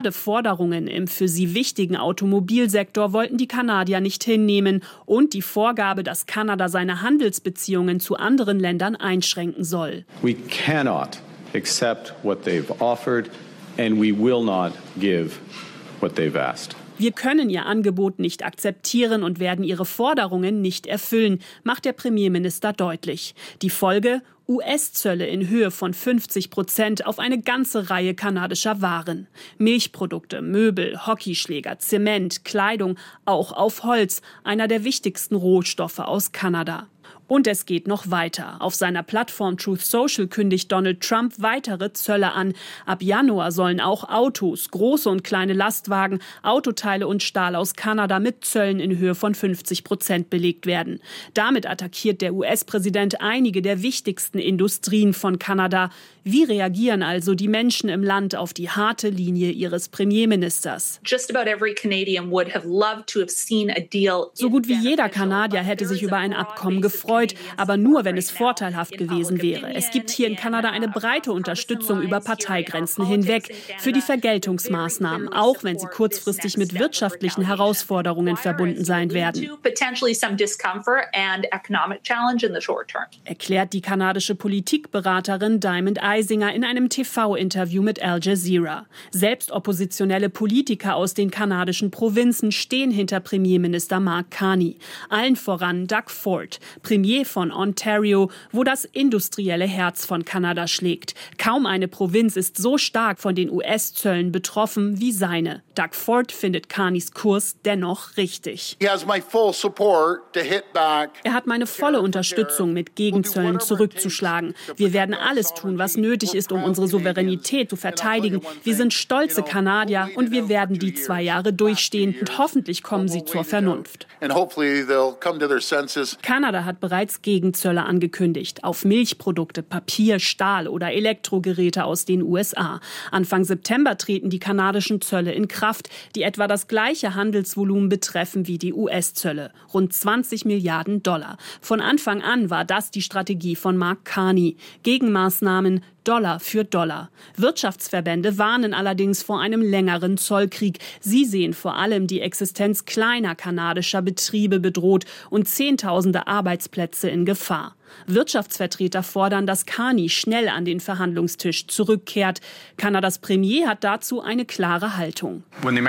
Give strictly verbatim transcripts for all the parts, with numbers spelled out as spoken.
Harte Forderungen im für sie wichtigen Automobilsektor wollten die Kanadier nicht hinnehmen und die Vorgabe, dass Kanada seine Handelsbeziehungen zu anderen Ländern einschränken soll. We cannot accept what they've offered and we will not give what they've asked. Wir können ihr Angebot nicht akzeptieren und werden ihre Forderungen nicht erfüllen, macht der Premierminister deutlich. Die Folge: U S-Zölle in Höhe von fünfzig Prozent auf eine ganze Reihe kanadischer Waren. Milchprodukte, Möbel, Hockeyschläger, Zement, Kleidung, auch auf Holz, einer der wichtigsten Rohstoffe aus Kanada. Und es geht noch weiter. Auf seiner Plattform Truth Social kündigt Donald Trump weitere Zölle an. Ab Januar sollen auch Autos, große und kleine Lastwagen, Autoteile und Stahl aus Kanada mit Zöllen in Höhe von fünfzig Prozent belegt werden. Damit attackiert der U S-Präsident einige der wichtigsten Industrien von Kanada. Wie reagieren also die Menschen im Land auf die harte Linie ihres Premierministers? So gut wie jeder Kanadier hätte sich über ein Abkommen gefreut, aber nur, wenn es vorteilhaft gewesen wäre. Es gibt hier in Kanada eine breite Unterstützung über Parteigrenzen hinweg für die Vergeltungsmaßnahmen, auch wenn sie kurzfristig mit wirtschaftlichen Herausforderungen verbunden sein werden. Erklärt die kanadische Politikberaterin Diamond Eisinger in einem T V-Interview mit Al Jazeera. Selbst oppositionelle Politiker aus den kanadischen Provinzen stehen hinter Premierminister Mark Carney. Allen voran Doug Ford, Premier von Ontario, wo das industrielle Herz von Kanada schlägt. Kaum eine Provinz ist so stark von den U S-Zöllen betroffen wie seine. Doug Ford findet Carneys Kurs dennoch richtig. Er hat meine volle Unterstützung, mit Gegenzöllen zurückzuschlagen. Wir werden alles tun, was nötig ist, um unsere Souveränität zu verteidigen. Wir sind stolze Kanadier und wir werden die zwei Jahre durchstehen und hoffentlich kommen sie zur Vernunft. Kanada hat bereits Gegenzölle angekündigt auf Milchprodukte, Papier, Stahl oder Elektrogeräte aus den U S A. Anfang September treten die kanadischen Zölle in Kraft, die etwa das gleiche Handelsvolumen betreffen wie die U S-Zölle, rund zwanzig Milliarden Dollar. Von Anfang an war das die Strategie von Mark Carney. Gegenmaßnahmen Dollar für Dollar. Wirtschaftsverbände warnen allerdings vor einem längeren Zollkrieg. Sie sehen vor allem die Existenz kleiner kanadischer Betriebe bedroht und Zehntausende Arbeitsplätze in Gefahr. Wirtschaftsvertreter fordern, dass Carney schnell an den Verhandlungstisch zurückkehrt. Kanadas Premier hat dazu eine klare Haltung.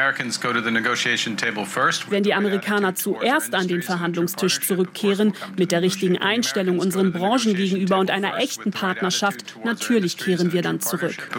Wenn die Amerikaner zuerst an den Verhandlungstisch zurückkehren, mit der richtigen Einstellung unseren Branchen gegenüber und einer echten Partnerschaft, natürlich kehren wir dann zurück.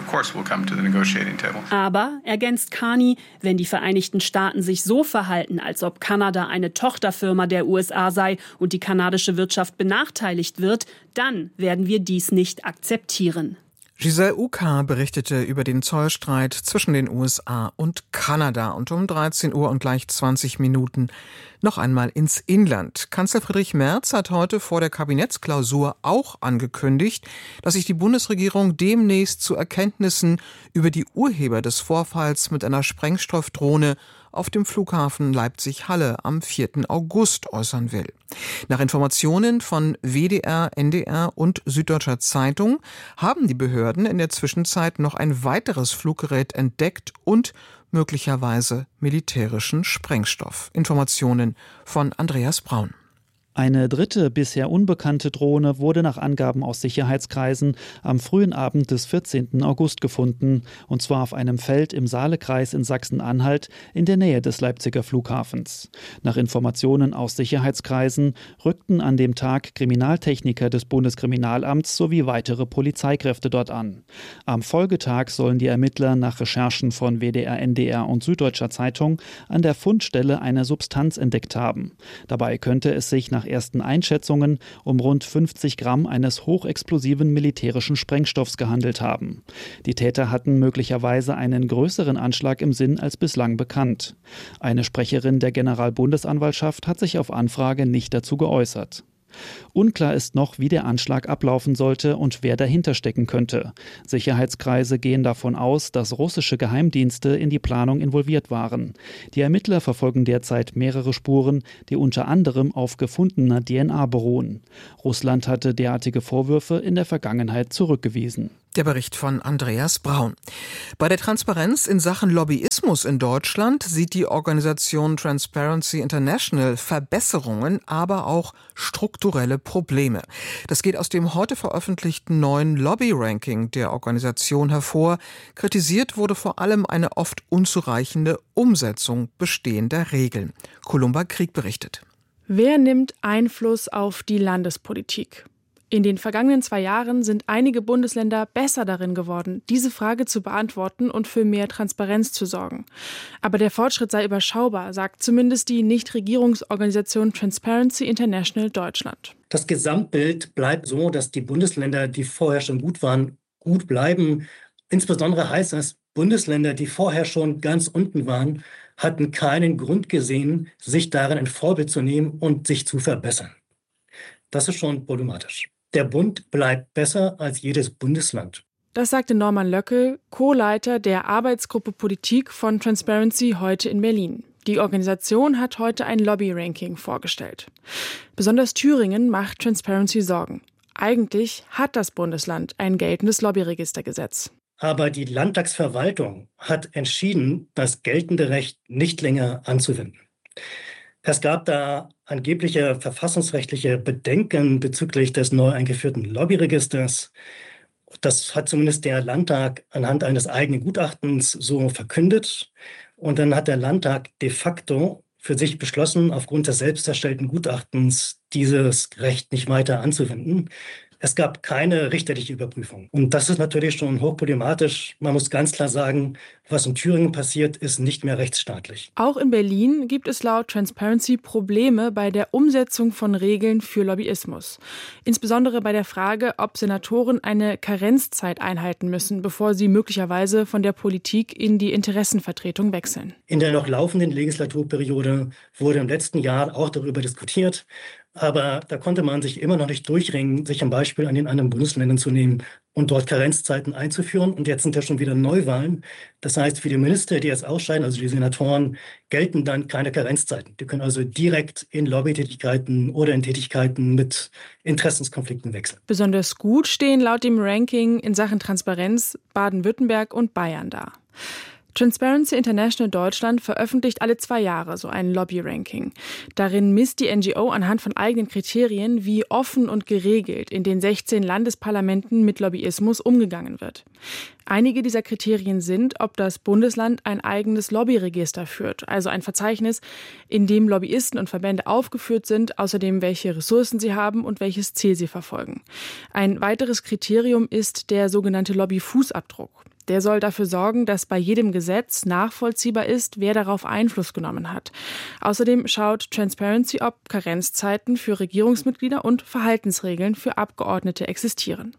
Aber, ergänzt Carney, wenn die Vereinigten Staaten sich so verhalten, als ob Kanada eine Tochterfirma der U S A sei und die kanadische Wirtschaft benachteiligt wird, dann werden wir dies nicht akzeptieren. Giselle Uka berichtete über den Zollstreit zwischen den U S A und Kanada. Und um dreizehn Uhr und gleich zwanzig Minuten noch einmal ins Inland. Kanzler Friedrich Merz hat heute vor der Kabinettsklausur auch angekündigt, dass sich die Bundesregierung demnächst zu Erkenntnissen über die Urheber des Vorfalls mit einer Sprengstoffdrohne auf dem Flughafen Leipzig-Halle am vierten August äußern will. Nach Informationen von W D R, N D R und Süddeutscher Zeitung haben die Behörden in der Zwischenzeit noch ein weiteres Fluggerät entdeckt und möglicherweise militärischen Sprengstoff. Informationen von Andreas Braun. Eine dritte, bisher unbekannte Drohne wurde nach Angaben aus Sicherheitskreisen am frühen Abend des vierzehnten August gefunden, und zwar auf einem Feld im Saalekreis in Sachsen-Anhalt in der Nähe des Leipziger Flughafens. Nach Informationen aus Sicherheitskreisen rückten an dem Tag Kriminaltechniker des Bundeskriminalamts sowie weitere Polizeikräfte dort an. Am Folgetag sollen die Ermittler nach Recherchen von W D R, N D R und Süddeutscher Zeitung an der Fundstelle eine Substanz entdeckt haben. Dabei könnte es sich nach ersten Einschätzungen um rund fünfzig Gramm eines hochexplosiven militärischen Sprengstoffs gehandelt haben. Die Täter hatten möglicherweise einen größeren Anschlag im Sinn als bislang bekannt. Eine Sprecherin der Generalbundesanwaltschaft hat sich auf Anfrage nicht dazu geäußert. Unklar ist noch, wie der Anschlag ablaufen sollte und wer dahinter stecken könnte. Sicherheitskreise gehen davon aus, dass russische Geheimdienste in die Planung involviert waren. Die Ermittler verfolgen derzeit mehrere Spuren, die unter anderem auf gefundener D N A beruhen. Russland hatte derartige Vorwürfe in der Vergangenheit zurückgewiesen. Der Bericht von Andreas Braun. Bei der Transparenz in Sachen Lobbyismus in Deutschland sieht die Organisation Transparency International Verbesserungen, aber auch strukturelle Probleme. Das geht aus dem heute veröffentlichten neuen Lobby-Ranking der Organisation hervor. Kritisiert wurde vor allem eine oft unzureichende Umsetzung bestehender Regeln. Columba Krieg berichtet. Wer nimmt Einfluss auf die Landespolitik? In den vergangenen zwei Jahren sind einige Bundesländer besser darin geworden, diese Frage zu beantworten und für mehr Transparenz zu sorgen. Aber der Fortschritt sei überschaubar, sagt zumindest die Nichtregierungsorganisation Transparency International Deutschland. Das Gesamtbild bleibt so, dass die Bundesländer, die vorher schon gut waren, gut bleiben. Insbesondere heißt das, Bundesländer, die vorher schon ganz unten waren, hatten keinen Grund gesehen, sich darin ein Vorbild zu nehmen und sich zu verbessern. Das ist schon problematisch. Der Bund bleibt besser als jedes Bundesland. Das sagte Norman Löckel, Co-Leiter der Arbeitsgruppe Politik von Transparency heute in Berlin. Die Organisation hat heute ein Lobby-Ranking vorgestellt. Besonders Thüringen macht Transparency Sorgen. Eigentlich hat das Bundesland ein geltendes Lobbyregistergesetz. Aber die Landtagsverwaltung hat entschieden, das geltende Recht nicht länger anzuwenden. Es gab da angebliche verfassungsrechtliche Bedenken bezüglich des neu eingeführten Lobbyregisters. Das hat zumindest der Landtag anhand eines eigenen Gutachtens so verkündet. Und dann hat der Landtag de facto für sich beschlossen, aufgrund des selbst erstellten Gutachtens dieses Recht nicht weiter anzuwenden. Es gab keine richterliche Überprüfung. Und das ist natürlich schon hochproblematisch. Man muss ganz klar sagen, was in Thüringen passiert, ist nicht mehr rechtsstaatlich. Auch in Berlin gibt es laut Transparency Probleme bei der Umsetzung von Regeln für Lobbyismus. Insbesondere bei der Frage, ob Senatoren eine Karenzzeit einhalten müssen, bevor sie möglicherweise von der Politik in die Interessenvertretung wechseln. In der noch laufenden Legislaturperiode wurde im letzten Jahr auch darüber diskutiert. Aber da konnte man sich immer noch nicht durchringen, sich ein Beispiel an den anderen Bundesländern zu nehmen und dort Karenzzeiten einzuführen. Und jetzt sind ja schon wieder Neuwahlen. Das heißt, für die Minister, die jetzt ausscheiden, also die Senatoren, gelten dann keine Karenzzeiten. Die können also direkt in Lobbytätigkeiten oder in Tätigkeiten mit Interessenskonflikten wechseln. Besonders gut stehen laut dem Ranking in Sachen Transparenz Baden-Württemberg und Bayern da. Transparency International Deutschland veröffentlicht alle zwei Jahre so ein Lobby-Ranking. Darin misst die N G O anhand von eigenen Kriterien, wie offen und geregelt in den sechzehn Landesparlamenten mit Lobbyismus umgegangen wird. Einige dieser Kriterien sind, ob das Bundesland ein eigenes Lobbyregister führt, also ein Verzeichnis, in dem Lobbyisten und Verbände aufgeführt sind, außerdem welche Ressourcen sie haben und welches Ziel sie verfolgen. Ein weiteres Kriterium ist der sogenannte Lobbyfußabdruck. Der soll dafür sorgen, dass bei jedem Gesetz nachvollziehbar ist, wer darauf Einfluss genommen hat. Außerdem schaut Transparency, ob Karenzzeiten für Regierungsmitglieder und Verhaltensregeln für Abgeordnete existieren.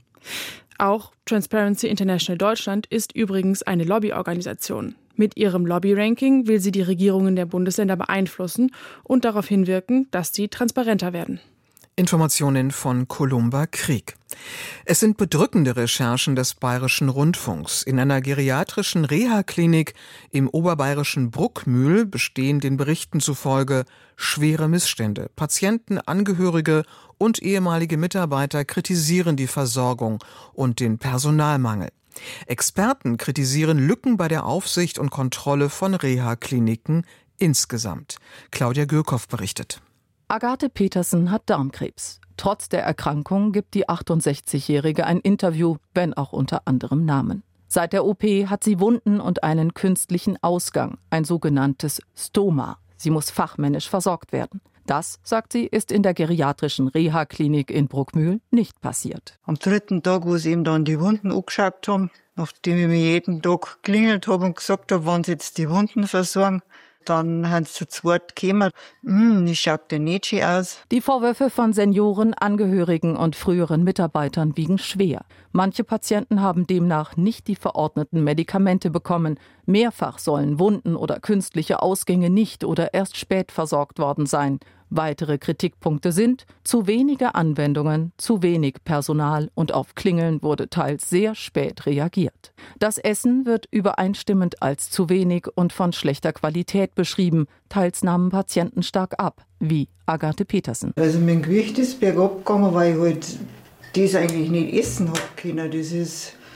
Auch Transparency International Deutschland ist übrigens eine Lobbyorganisation. Mit ihrem Lobby-Ranking will sie die Regierungen der Bundesländer beeinflussen und darauf hinwirken, dass sie transparenter werden. Informationen von Columba Krieg. Es sind bedrückende Recherchen des Bayerischen Rundfunks. In einer geriatrischen Reha-Klinik im oberbayerischen Bruckmühl bestehen den Berichten zufolge schwere Missstände. Patienten, Angehörige und ehemalige Mitarbeiter kritisieren die Versorgung und den Personalmangel. Experten kritisieren Lücken bei der Aufsicht und Kontrolle von Reha-Kliniken insgesamt. Claudia Gürkow berichtet. Agathe Petersen hat Darmkrebs. Trotz der Erkrankung gibt die achtundsechzigjährige ein Interview, wenn auch unter anderem Namen. Seit der O P hat sie Wunden und einen künstlichen Ausgang, ein sogenanntes Stoma. Sie muss fachmännisch versorgt werden. Das, sagt sie, ist in der geriatrischen Reha-Klinik in Bruckmühl nicht passiert. Am dritten Tag, wo sie ihm dann die Wunden angeschaut haben, nachdem ich mir jeden Tag geklingelt habe und gesagt habe, wann sie jetzt die Wunden versorgen, dann haben sie zu zweit gekommen. Hm, ich schaut denn nicht schön aus. Die Vorwürfe von Senioren, Angehörigen und früheren Mitarbeitern wiegen schwer. Manche Patienten haben demnach nicht die verordneten Medikamente bekommen. Mehrfach sollen Wunden oder künstliche Ausgänge nicht oder erst spät versorgt worden sein. Weitere Kritikpunkte sind zu wenige Anwendungen, zu wenig Personal und auf Klingeln wurde teils sehr spät reagiert. Das Essen wird übereinstimmend als zu wenig und von schlechter Qualität beschrieben. Teils nahmen Patienten stark ab, wie Agathe Petersen. Also mein Gewicht ist bergab gegangen, weil ich halt das eigentlich nicht essen habe können. Das ist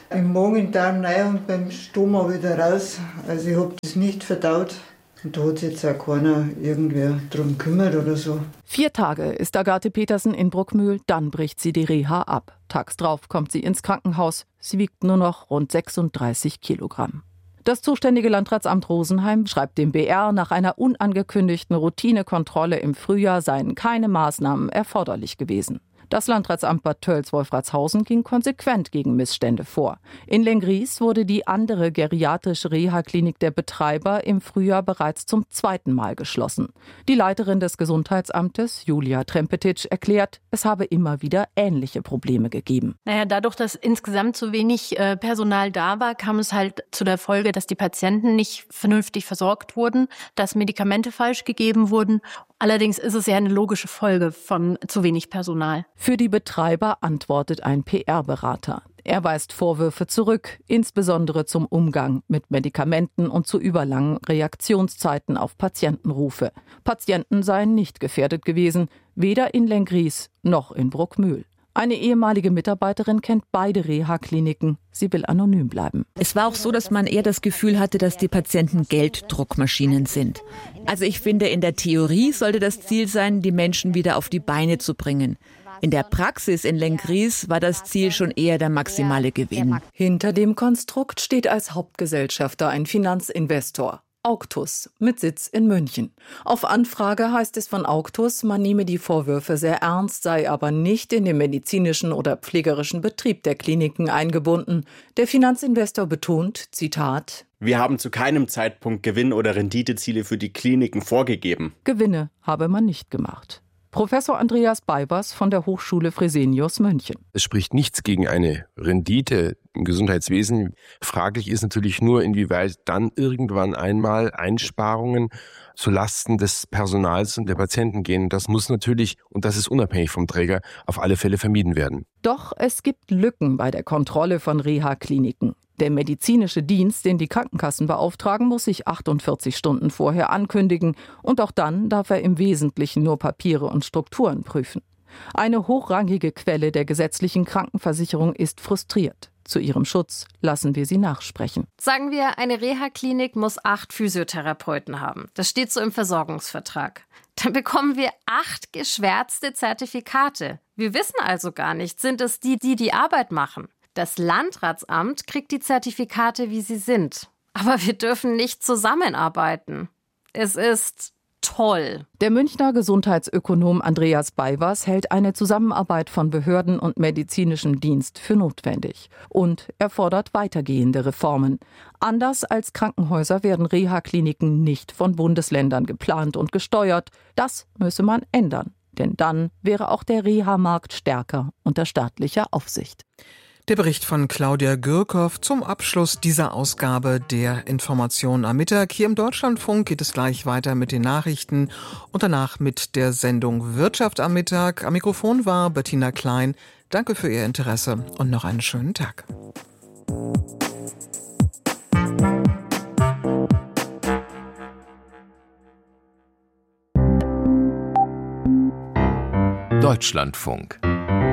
Im Magen-Darm rein und beim Stoma wieder raus. Also ich habe das nicht verdaut. Und da hat sich jetzt auch keiner irgendwie drum gekümmert oder so. Vier Tage ist Agathe Petersen in Bruckmühl, dann bricht sie die Reha ab. Tags drauf kommt sie ins Krankenhaus. Sie wiegt nur noch rund sechsunddreißig Kilogramm. Das zuständige Landratsamt Rosenheim schreibt dem B R, nach einer unangekündigten Routinekontrolle im Frühjahr seien keine Maßnahmen erforderlich gewesen. Das Landratsamt Bad Tölz-Wolfratshausen ging konsequent gegen Missstände vor. In Lenggries wurde die andere geriatrische Reha-Klinik der Betreiber im Frühjahr bereits zum zweiten Mal geschlossen. Die Leiterin des Gesundheitsamtes, Julia Trempetic, erklärt, es habe immer wieder ähnliche Probleme gegeben. Naja, dadurch, dass insgesamt so wenig äh, Personal da war, kam es halt zu der Folge, dass die Patienten nicht vernünftig versorgt wurden, dass Medikamente falsch gegeben wurden. Allerdings ist es ja eine logische Folge von zu wenig Personal. Für die Betreiber antwortet ein P R-Berater. Er weist Vorwürfe zurück, insbesondere zum Umgang mit Medikamenten und zu überlangen Reaktionszeiten auf Patientenrufe. Patienten seien nicht gefährdet gewesen, weder in Lenggries noch in Bruckmühl. Eine ehemalige Mitarbeiterin kennt beide Reha-Kliniken. Sie will anonym bleiben. Es war auch so, dass man eher das Gefühl hatte, dass die Patienten Gelddruckmaschinen sind. Also ich finde, in der Theorie sollte das Ziel sein, die Menschen wieder auf die Beine zu bringen. In der Praxis in Lenggries war das Ziel schon eher der maximale Gewinn. Hinter dem Konstrukt steht als Hauptgesellschafter ein Finanzinvestor. Augtus mit Sitz in München. Auf Anfrage heißt es von Augtus, man nehme die Vorwürfe sehr ernst, sei aber nicht in den medizinischen oder pflegerischen Betrieb der Kliniken eingebunden. Der Finanzinvestor betont, Zitat, wir haben zu keinem Zeitpunkt Gewinn- oder Renditeziele für die Kliniken vorgegeben. Gewinne habe man nicht gemacht. Professor Andreas Beibers von der Hochschule Fresenius München. Es spricht nichts gegen eine Rendite im Gesundheitswesen. Fraglich ist natürlich nur, inwieweit dann irgendwann einmal Einsparungen zulasten des Personals und der Patienten gehen. Das muss natürlich, und das ist unabhängig vom Träger, auf alle Fälle vermieden werden. Doch es gibt Lücken bei der Kontrolle von Reha-Kliniken. Der medizinische Dienst, den die Krankenkassen beauftragen, muss sich achtundvierzig Stunden vorher ankündigen. Und auch dann darf er im Wesentlichen nur Papiere und Strukturen prüfen. Eine hochrangige Quelle der gesetzlichen Krankenversicherung ist frustriert. Zu ihrem Schutz lassen wir sie nachsprechen. Sagen wir, eine Reha-Klinik muss acht Physiotherapeuten haben. Das steht so im Versorgungsvertrag. Dann bekommen wir acht geschwärzte Zertifikate. Wir wissen also gar nicht, sind es die, die die Arbeit machen. Das Landratsamt kriegt die Zertifikate, wie sie sind. Aber wir dürfen nicht zusammenarbeiten. Es ist toll. Der Münchner Gesundheitsökonom Andreas Beibers hält eine Zusammenarbeit von Behörden und medizinischem Dienst für notwendig. Und er fordert weitergehende Reformen. Anders als Krankenhäuser werden Reha-Kliniken nicht von Bundesländern geplant und gesteuert. Das müsse man ändern. Denn dann wäre auch der Reha-Markt stärker unter staatlicher Aufsicht. Der Bericht von Claudia Gürkow zum Abschluss dieser Ausgabe der Information am Mittag. Hier im Deutschlandfunk geht es gleich weiter mit den Nachrichten und danach mit der Sendung Wirtschaft am Mittag. Am Mikrofon war Bettina Klein. Danke für Ihr Interesse und noch einen schönen Tag. Deutschlandfunk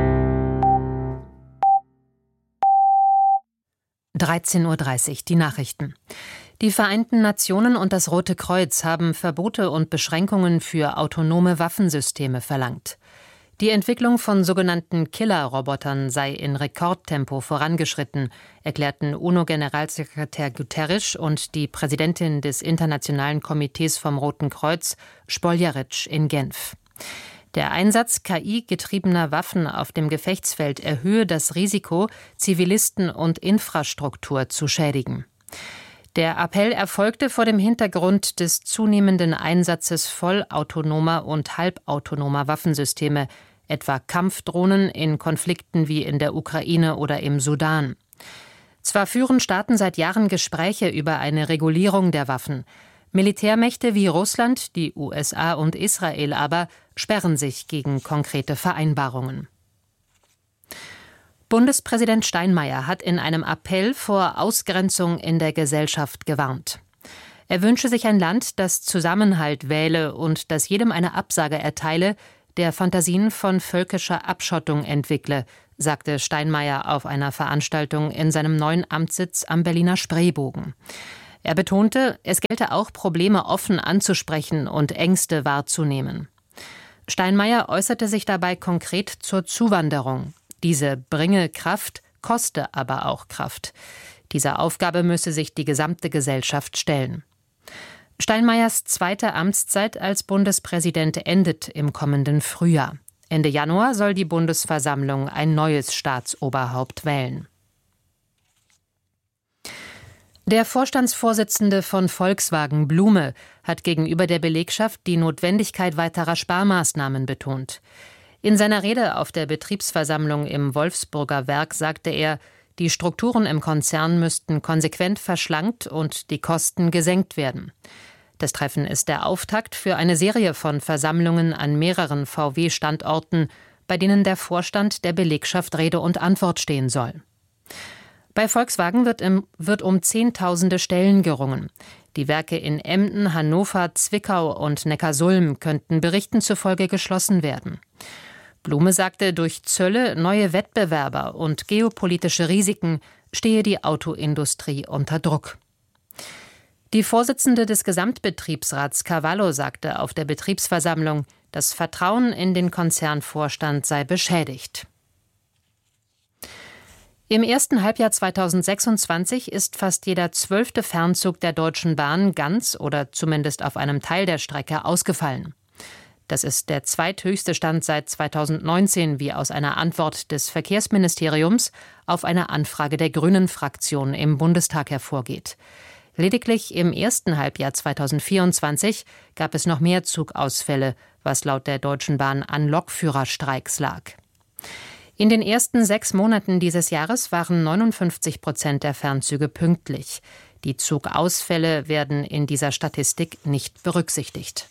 dreizehn Uhr dreißig, die Nachrichten. Die Vereinten Nationen und das Rote Kreuz haben Verbote und Beschränkungen für autonome Waffensysteme verlangt. Die Entwicklung von sogenannten Killer-Robotern sei in Rekordtempo vorangeschritten, erklärten UNO-Generalsekretär Guterres und die Präsidentin des Internationalen Komitees vom Roten Kreuz, Spoljaric, in Genf. Der Einsatz K I-getriebener Waffen auf dem Gefechtsfeld erhöhe das Risiko, Zivilisten und Infrastruktur zu schädigen. Der Appell erfolgte vor dem Hintergrund des zunehmenden Einsatzes vollautonomer und halbautonomer Waffensysteme, etwa Kampfdrohnen in Konflikten wie in der Ukraine oder im Sudan. Zwar führen Staaten seit Jahren Gespräche über eine Regulierung der Waffen. Militärmächte wie Russland, die U S A und Israel aber sperren sich gegen konkrete Vereinbarungen. Bundespräsident Steinmeier hat in einem Appell vor Ausgrenzung in der Gesellschaft gewarnt. Er wünsche sich ein Land, das Zusammenhalt wähle und das jedem eine Absage erteile, der Fantasien von völkischer Abschottung entwickle, sagte Steinmeier auf einer Veranstaltung in seinem neuen Amtssitz am Berliner Spreebogen. Er betonte, es gelte auch, Probleme offen anzusprechen und Ängste wahrzunehmen. Steinmeier äußerte sich dabei konkret zur Zuwanderung. Diese bringe Kraft, koste aber auch Kraft. Dieser Aufgabe müsse sich die gesamte Gesellschaft stellen. Steinmeiers zweite Amtszeit als Bundespräsident endet im kommenden Frühjahr. Ende Januar soll die Bundesversammlung ein neues Staatsoberhaupt wählen. Der Vorstandsvorsitzende von Volkswagen, Blume, hat gegenüber der Belegschaft die Notwendigkeit weiterer Sparmaßnahmen betont. In seiner Rede auf der Betriebsversammlung im Wolfsburger Werk sagte er, die Strukturen im Konzern müssten konsequent verschlankt und die Kosten gesenkt werden. Das Treffen ist der Auftakt für eine Serie von Versammlungen an mehreren V W-Standorten, bei denen der Vorstand der Belegschaft Rede und Antwort stehen soll. Bei Volkswagen wird, im, wird um Zehntausende Stellen gerungen. Die Werke in Emden, Hannover, Zwickau und Neckarsulm könnten Berichten zufolge geschlossen werden. Blume sagte, durch Zölle, neue Wettbewerber und geopolitische Risiken stehe die Autoindustrie unter Druck. Die Vorsitzende des Gesamtbetriebsrats Cavallo sagte auf der Betriebsversammlung, das Vertrauen in den Konzernvorstand sei beschädigt. Im ersten Halbjahr zweitausendsechsundzwanzig ist fast jeder zwölfte Fernzug der Deutschen Bahn ganz oder zumindest auf einem Teil der Strecke ausgefallen. Das ist der zweithöchste Stand seit zweitausendneunzehn, wie aus einer Antwort des Verkehrsministeriums auf eine Anfrage der Grünen-Fraktion im Bundestag hervorgeht. Lediglich im ersten Halbjahr zweitausendvierundzwanzig gab es noch mehr Zugausfälle, was laut der Deutschen Bahn an Lokführerstreiks lag. In den ersten sechs Monaten dieses Jahres waren neunundfünfzig Prozent der Fernzüge pünktlich. Die Zugausfälle werden in dieser Statistik nicht berücksichtigt.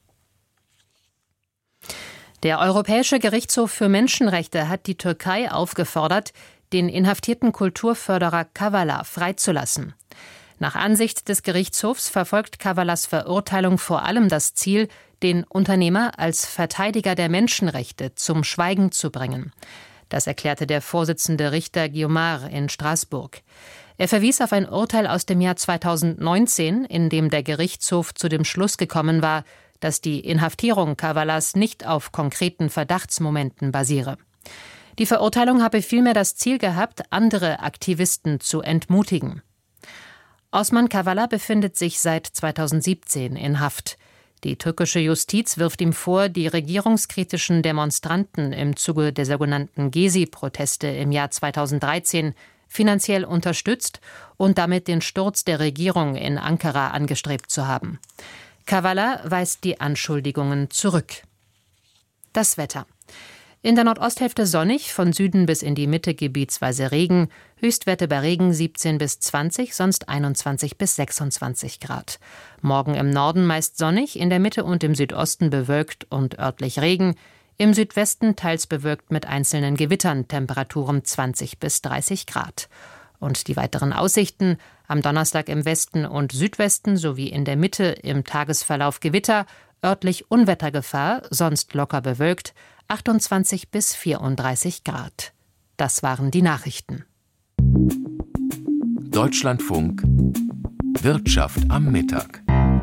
Der Europäische Gerichtshof für Menschenrechte hat die Türkei aufgefordert, den inhaftierten Kulturförderer Kavala freizulassen. Nach Ansicht des Gerichtshofs verfolgt Kavalas Verurteilung vor allem das Ziel, den Unternehmer als Verteidiger der Menschenrechte zum Schweigen zu bringen. Das erklärte der Vorsitzende Richter Guiomard in Straßburg. Er verwies auf ein Urteil aus dem Jahr zweitausendneunzehn, in dem der Gerichtshof zu dem Schluss gekommen war, dass die Inhaftierung Kavalas nicht auf konkreten Verdachtsmomenten basiere. Die Verurteilung habe vielmehr das Ziel gehabt, andere Aktivisten zu entmutigen. Osman Kavala befindet sich seit zweitausendsiebzehn in Haft. Die türkische Justiz wirft ihm vor, die regierungskritischen Demonstranten im Zuge der sogenannten Gezi-Proteste im Jahr zweitausenddreizehn finanziell unterstützt und damit den Sturz der Regierung in Ankara angestrebt zu haben. Kavala weist die Anschuldigungen zurück. Das Wetter. In der Nordosthälfte sonnig, von Süden bis in die Mitte gebietsweise Regen, Höchstwerte bei Regen siebzehn bis zwanzig, sonst einundzwanzig bis sechsundzwanzig Grad. Morgen im Norden meist sonnig, in der Mitte und im Südosten bewölkt und örtlich Regen, im Südwesten teils bewölkt mit einzelnen Gewittern, Temperaturen zwanzig bis dreißig Grad. Und die weiteren Aussichten: am Donnerstag im Westen und Südwesten sowie in der Mitte im Tagesverlauf Gewitter, örtlich Unwettergefahr, sonst locker bewölkt, achtundzwanzig bis vierunddreißig Grad. Das waren die Nachrichten. Deutschlandfunk Wirtschaft am Mittag.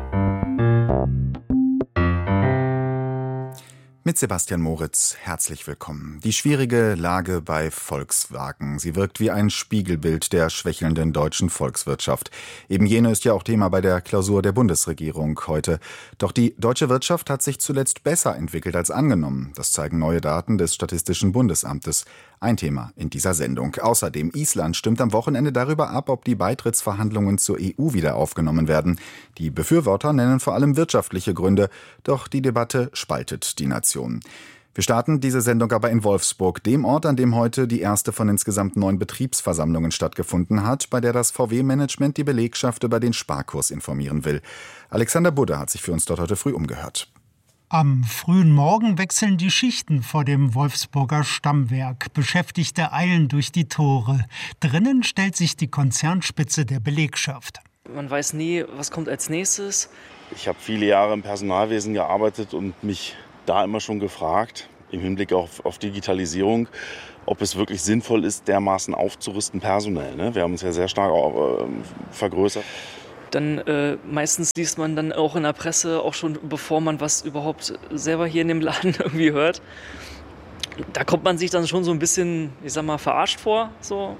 Mit Sebastian Moritz, herzlich willkommen. Die schwierige Lage bei Volkswagen. Sie wirkt wie ein Spiegelbild der schwächelnden deutschen Volkswirtschaft. Eben jene ist ja auch Thema bei der Klausur der Bundesregierung heute. Doch die deutsche Wirtschaft hat sich zuletzt besser entwickelt als angenommen. Das zeigen neue Daten des Statistischen Bundesamtes. Ein Thema in dieser Sendung. Außerdem, Island stimmt am Wochenende darüber ab, ob die Beitrittsverhandlungen zur E U wieder aufgenommen werden. Die Befürworter nennen vor allem wirtschaftliche Gründe, doch die Debatte spaltet die Nation. Wir starten diese Sendung aber in Wolfsburg, dem Ort, an dem heute die erste von insgesamt neun Betriebsversammlungen stattgefunden hat, bei der das V W-Management die Belegschaft über den Sparkurs informieren will. Alexander Budde hat sich für uns dort heute früh umgehört. Am frühen Morgen wechseln die Schichten vor dem Wolfsburger Stammwerk. Beschäftigte eilen durch die Tore. Drinnen stellt sich die Konzernspitze der Belegschaft. Man weiß nie, was kommt als nächstes. Ich habe viele Jahre im Personalwesen gearbeitet und mich da immer schon gefragt, im Hinblick auf, auf Digitalisierung, ob es wirklich sinnvoll ist, dermaßen aufzurüsten personell. Ne? Wir haben uns ja sehr stark äh, vergrößert. Dann äh, meistens liest man dann auch in der Presse, auch schon bevor man was überhaupt selber hier in dem Laden irgendwie hört. Da kommt man sich dann schon so ein bisschen, ich sag mal, verarscht vor, so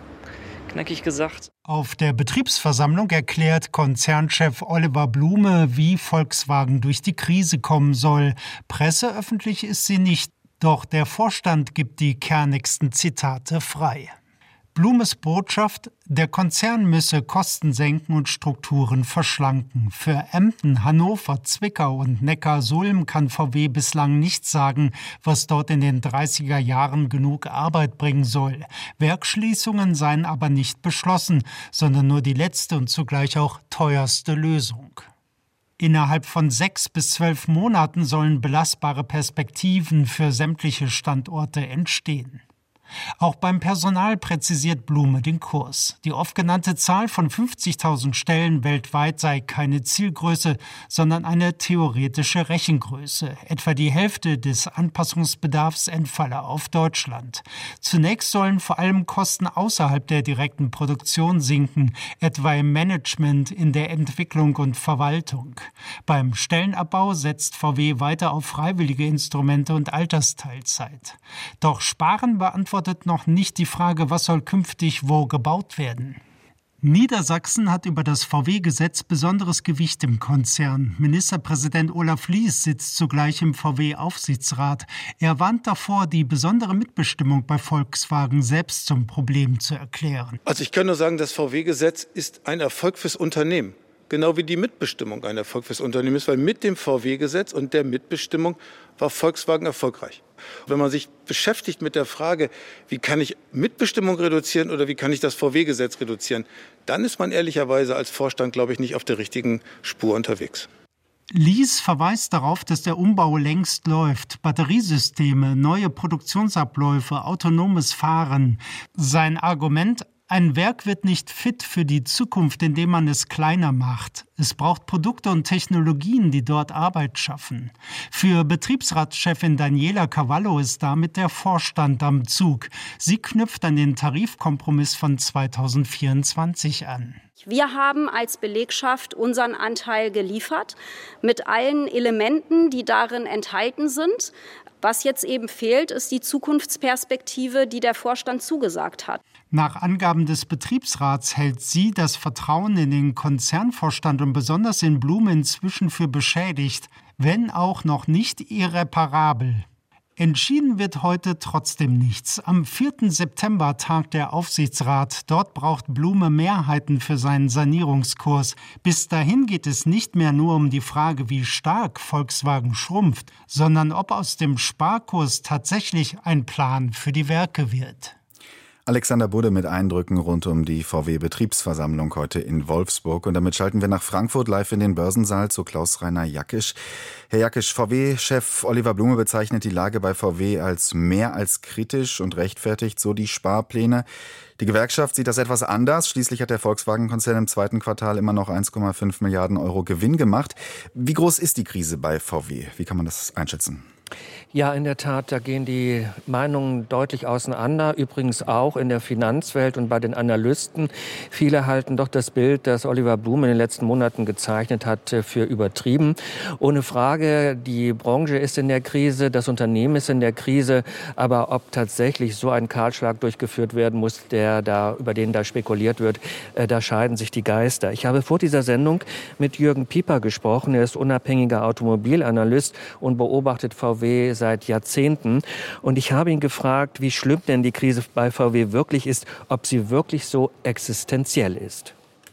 knackig gesagt. Auf der Betriebsversammlung erklärt Konzernchef Oliver Blume, wie Volkswagen durch die Krise kommen soll. Presseöffentlich ist sie nicht, doch der Vorstand gibt die kernigsten Zitate frei. Blumes Botschaft: Der Konzern müsse Kosten senken und Strukturen verschlanken. Für Emden, Hannover, Zwickau und Neckarsulm kann V W bislang nicht sagen, was dort in den dreißiger Jahren genug Arbeit bringen soll. Werksschließungen seien aber nicht beschlossen, sondern nur die letzte und zugleich auch teuerste Lösung. Innerhalb von sechs bis zwölf Monaten sollen belastbare Perspektiven für sämtliche Standorte entstehen. Auch beim Personal präzisiert Blume den Kurs. Die oft genannte Zahl von fünfzigtausend Stellen weltweit sei keine Zielgröße, sondern eine theoretische Rechengröße. Etwa die Hälfte des Anpassungsbedarfs entfalle auf Deutschland. Zunächst sollen vor allem Kosten außerhalb der direkten Produktion sinken, etwa im Management, in der Entwicklung und Verwaltung. Beim Stellenabbau setzt V W weiter auf freiwillige Instrumente und Altersteilzeit. Doch Sparen beantwortet noch nicht die Frage, was soll künftig wo gebaut werden. Niedersachsen hat über das V W-Gesetz besonderes Gewicht im Konzern. Ministerpräsident Olaf Lies sitzt zugleich im V W-Aufsichtsrat. Er warnt davor, die besondere Mitbestimmung bei Volkswagen selbst zum Problem zu erklären. Also ich kann nur sagen, das V W-Gesetz ist ein Erfolg fürs Unternehmen. Genau wie die Mitbestimmung ein Erfolg fürs Unternehmen ist, weil mit dem V W-Gesetz und der Mitbestimmung war Volkswagen erfolgreich. Wenn man sich beschäftigt mit der Frage, wie kann ich Mitbestimmung reduzieren oder wie kann ich das V W-Gesetz reduzieren, dann ist man ehrlicherweise als Vorstand, glaube ich, nicht auf der richtigen Spur unterwegs. Lies verweist darauf, dass der Umbau längst läuft. Batteriesysteme, neue Produktionsabläufe, autonomes Fahren. Sein Argument: Ein Werk wird nicht fit für die Zukunft, indem man es kleiner macht. Es braucht Produkte und Technologien, die dort Arbeit schaffen. Für Betriebsratschefin Daniela Cavallo ist damit der Vorstand am Zug. Sie knüpft an den Tarifkompromiss von zweitausendvierundzwanzig an. Wir haben als Belegschaft unseren Anteil geliefert mit allen Elementen, die darin enthalten sind. Was jetzt eben fehlt, ist die Zukunftsperspektive, die der Vorstand zugesagt hat. Nach Angaben des Betriebsrats hält sie das Vertrauen in den Konzernvorstand und besonders in Blume inzwischen für beschädigt, wenn auch noch nicht irreparabel. Entschieden wird heute trotzdem nichts. Am vierten September tagt der Aufsichtsrat. Dort braucht Blume Mehrheiten für seinen Sanierungskurs. Bis dahin geht es nicht mehr nur um die Frage, wie stark Volkswagen schrumpft, sondern ob aus dem Sparkurs tatsächlich ein Plan für die Werke wird. Alexander Budde mit Eindrücken rund um die V W-Betriebsversammlung heute in Wolfsburg. Und damit schalten wir nach Frankfurt live in den Börsensaal zu Klaus-Rainer Jackisch. Herr Jackisch, V W-Chef Oliver Blume bezeichnet die Lage bei V W als mehr als kritisch und rechtfertigt so die Sparpläne. Die Gewerkschaft sieht das etwas anders. Schließlich hat der Volkswagen-Konzern im zweiten Quartal immer noch eins Komma fünf Milliarden Euro Gewinn gemacht. Wie groß ist die Krise bei V W? Wie kann man das einschätzen? Ja, in der Tat, da gehen die Meinungen deutlich auseinander. Übrigens auch in der Finanzwelt und bei den Analysten. Viele halten doch das Bild, das Oliver Blume in den letzten Monaten gezeichnet hat, für übertrieben. Ohne Frage, die Branche ist in der Krise, das Unternehmen ist in der Krise. Aber ob tatsächlich so ein Kahlschlag durchgeführt werden muss, der da, über den da spekuliert wird, äh, da scheiden sich die Geister. Ich habe vor dieser Sendung mit Jürgen Pieper gesprochen. Er ist unabhängiger Automobilanalyst und beobachtet V W seit Jahrzehnten. Und ich habe ihn gefragt, wie schlimm denn die Krise bei V W wirklich ist, ob sie wirklich so existenziell ist.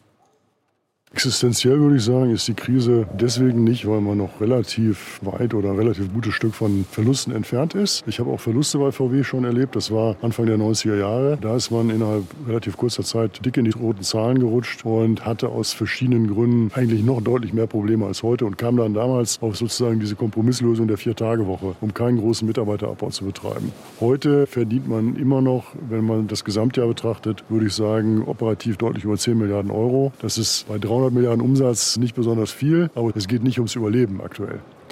Existenziell würde ich sagen, ist die Krise deswegen nicht, weil man noch relativ weit oder ein relativ gutes Stück von Verlusten entfernt ist. Ich habe auch Verluste bei V W schon erlebt. Das war Anfang der neunziger Jahre. Da ist man innerhalb relativ kurzer Zeit dick in die roten Zahlen gerutscht und hatte aus verschiedenen Gründen eigentlich noch deutlich mehr Probleme als heute und kam dann damals auf sozusagen diese Kompromisslösung der Vier-Tage-Woche, um keinen großen Mitarbeiterabbau zu betreiben. Heute verdient man immer noch, wenn man das Gesamtjahr betrachtet, würde ich sagen, operativ deutlich über zehn Milliarden Euro. Das ist bei dreihundert Milliarden Umsatz nicht besonders viel, aber es geht nicht ums Überleben aktuell.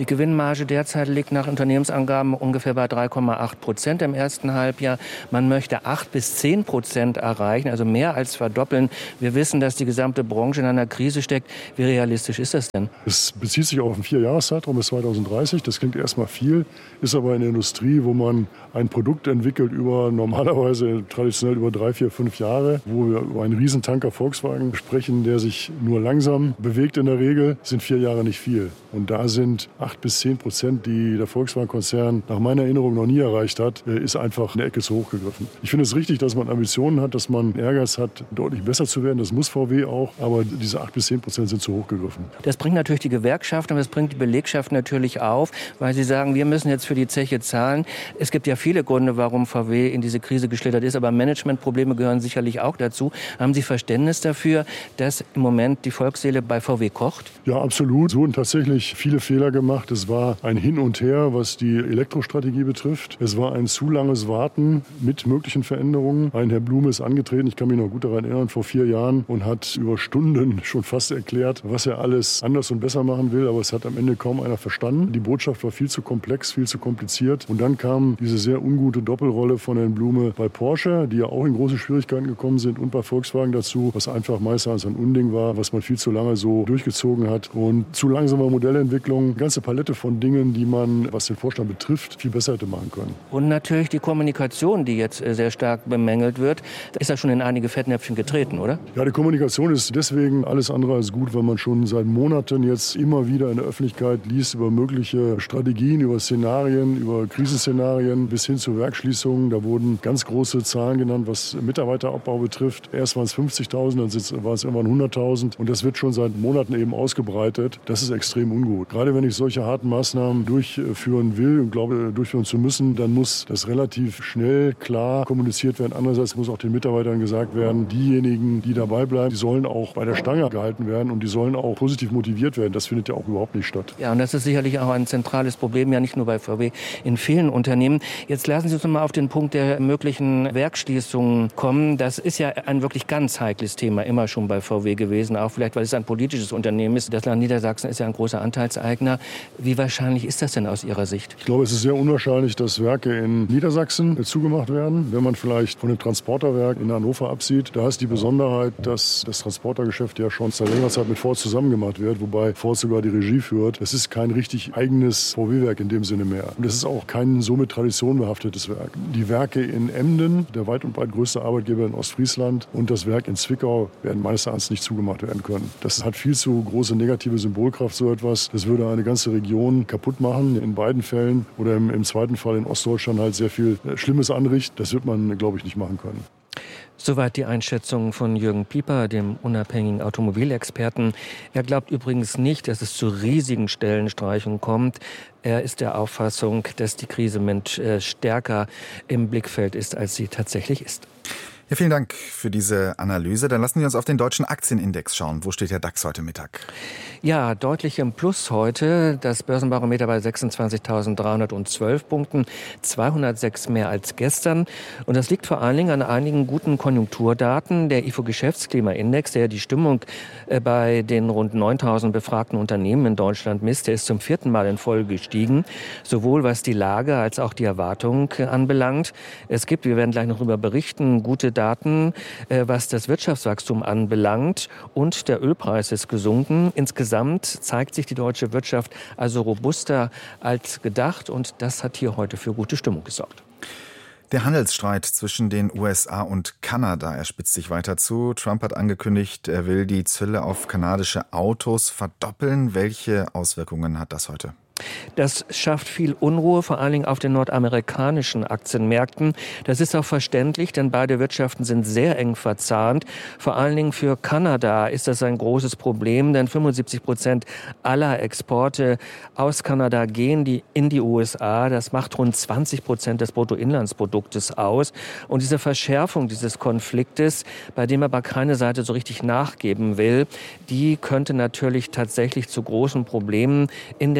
Die Gewinnmarge derzeit liegt nach Unternehmensangaben ungefähr bei drei Komma acht Prozent im ersten Halbjahr. Man möchte acht bis zehn Prozent erreichen, also mehr als verdoppeln. Wir wissen, dass die gesamte Branche in einer Krise steckt. Wie realistisch ist das denn? Es bezieht sich auf einen Vierjahreszeitraum bis zweitausenddreißig. Das klingt erstmal viel, ist aber in der Industrie, wo man ein Produkt entwickelt über normalerweise traditionell über drei, vier, fünf Jahre, wo wir über einen Riesentanker Volkswagen sprechen, der sich nur langsam bewegt in der Regel, sind vier Jahre nicht viel. Und da sind acht bis zehn Prozent, die der Volkswagen-Konzern nach meiner Erinnerung noch nie erreicht hat, ist einfach eine Ecke zu hoch gegriffen. Ich finde es richtig, dass man Ambitionen hat, dass man Ehrgeiz hat, deutlich besser zu werden. Das muss V W auch, aber diese acht bis zehn Prozent sind zu hoch gegriffen. Das bringt natürlich die Gewerkschaften, aber das bringt die Belegschaft natürlich auf, weil sie sagen, wir müssen jetzt für die Zeche zahlen. Es gibt ja viele Gründe, warum V W in diese Krise geschlittert ist, aber Managementprobleme gehören sicherlich auch dazu. Haben Sie Verständnis dafür, dass im Moment die Volksseele bei V W kocht? Ja, absolut. Es wurden tatsächlich viele Fehler gemacht. Es war ein Hin und Her, was die Elektrostrategie betrifft. Es war ein zu langes Warten mit möglichen Veränderungen. Ein Herr Blume ist angetreten, ich kann mich noch gut daran erinnern, vor vier Jahren und hat über Stunden schon fast erklärt, was er alles anders und besser machen will. Aber es hat am Ende kaum einer verstanden. Die Botschaft war viel zu komplex, viel zu kompliziert. Und dann kam diese sehr ungute Doppelrolle von Herrn Blume bei Porsche, die ja auch in große Schwierigkeiten gekommen sind, und bei Volkswagen dazu, was einfach meistens ein Unding war, was man viel zu lange so durchgezogen hat. Und zu langsame Modellentwicklung, eine ganze Palette von Dingen, die man, was den Vorstand betrifft, viel besser hätte machen können. Und natürlich die Kommunikation, die jetzt sehr stark bemängelt wird. Ist ja schon in einige Fettnäpfchen getreten, oder? Ja, die Kommunikation ist deswegen alles andere als gut, weil man schon seit Monaten jetzt immer wieder in der Öffentlichkeit liest über mögliche Strategien, über Szenarien, über Krisenszenarien bis hin zu Werksschließungen. Da wurden ganz große Zahlen genannt, was Mitarbeiterabbau betrifft. Erst waren es fünfzigtausend, dann waren es irgendwann hunderttausend. Und das wird schon seit Monaten eben ausgebreitet. Das ist extrem ungut. Gerade wenn ich solche harten Maßnahmen durchführen will und glaube, durchführen zu müssen, dann muss das relativ schnell, klar kommuniziert werden. Andererseits muss auch den Mitarbeitern gesagt werden, diejenigen, die dabei bleiben, die sollen auch bei der Stange gehalten werden und die sollen auch positiv motiviert werden. Das findet ja auch überhaupt nicht statt. Ja, und das ist sicherlich auch ein zentrales Problem, ja nicht nur bei V W, in vielen Unternehmen. Jetzt lassen Sie uns noch mal auf den Punkt der möglichen Werksschließungen kommen. Das ist ja ein wirklich ganz heikles Thema immer schon bei V W gewesen, auch vielleicht, weil es ein politisches Unternehmen ist. Das Land Niedersachsen ist ja ein großer Anteilseigner. Wie wahrscheinlich ist das denn aus Ihrer Sicht? Ich glaube, es ist sehr unwahrscheinlich, dass Werke in Niedersachsen zugemacht werden. Wenn man vielleicht von dem Transporterwerk in Hannover absieht, da ist die Besonderheit, dass das Transportergeschäft ja schon seit längerer Zeit mit Ford zusammen gemacht wird, wobei Ford sogar die Regie führt. Es ist kein richtig eigenes V W-Werk in dem Sinne mehr. Und es ist auch kein so mit Tradition behaftetes Werk. Die Werke in Emden, der weit und breit größte Arbeitgeber in Ostfriesland, und das Werk in Zwickau werden meines Erachtens nicht zugemacht werden können. Das hat viel zu große negative Symbolkraft, so etwas. Das würde eine ganze Region kaputt machen, in beiden Fällen. Oder im, im zweiten Fall in Ostdeutschland halt sehr viel Schlimmes anrichten. Das wird man, glaube ich, nicht machen können. Soweit die Einschätzung von Jürgen Pieper, dem unabhängigen Automobilexperten. Er glaubt übrigens nicht, dass es zu riesigen Stellenstreichungen kommt. Er ist der Auffassung, dass die Krise mit stärker im Blickfeld ist, als sie tatsächlich ist. Ja, vielen Dank für diese Analyse. Dann lassen wir uns auf den deutschen Aktienindex schauen. Wo steht der DAX heute Mittag? Ja, deutlich im Plus heute. Das Börsenbarometer bei sechsundzwanzigtausenddreihundertzwölf Punkten, zweihundertsechs mehr als gestern. Und das liegt vor allen Dingen an einigen guten Konjunkturdaten. Der I F O-Geschäftsklimaindex, der die Stimmung bei den rund neuntausend befragten Unternehmen in Deutschland misst, der ist zum vierten Mal in Folge gestiegen. Sowohl was die Lage als auch die Erwartung anbelangt. Es gibt, wir werden gleich noch darüber berichten, gute Daten, was das Wirtschaftswachstum anbelangt. Und der Ölpreis ist gesunken. Insgesamt zeigt sich die deutsche Wirtschaft also robuster als gedacht. Und das hat hier heute für gute Stimmung gesorgt. Der Handelsstreit zwischen den U S A und Kanada, er spitzt sich weiter zu. Trump hat angekündigt, er will die Zölle auf kanadische Autos verdoppeln. Welche Auswirkungen hat das heute? Das schafft viel Unruhe, vor allen Dingen auf den nordamerikanischen Aktienmärkten. Das ist auch verständlich, denn beide Wirtschaften sind sehr eng verzahnt. Vor allen Dingen für Kanada ist das ein großes Problem, denn fünfundsiebzig Prozent aller Exporte aus Kanada gehen die in die U S A. Das macht rund zwanzig Prozent des Bruttoinlandsproduktes aus. Und diese Verschärfung dieses Konfliktes, bei dem aber keine Seite so richtig nachgeben will, die könnte natürlich tatsächlich zu großen Problemen in der Wirtschaft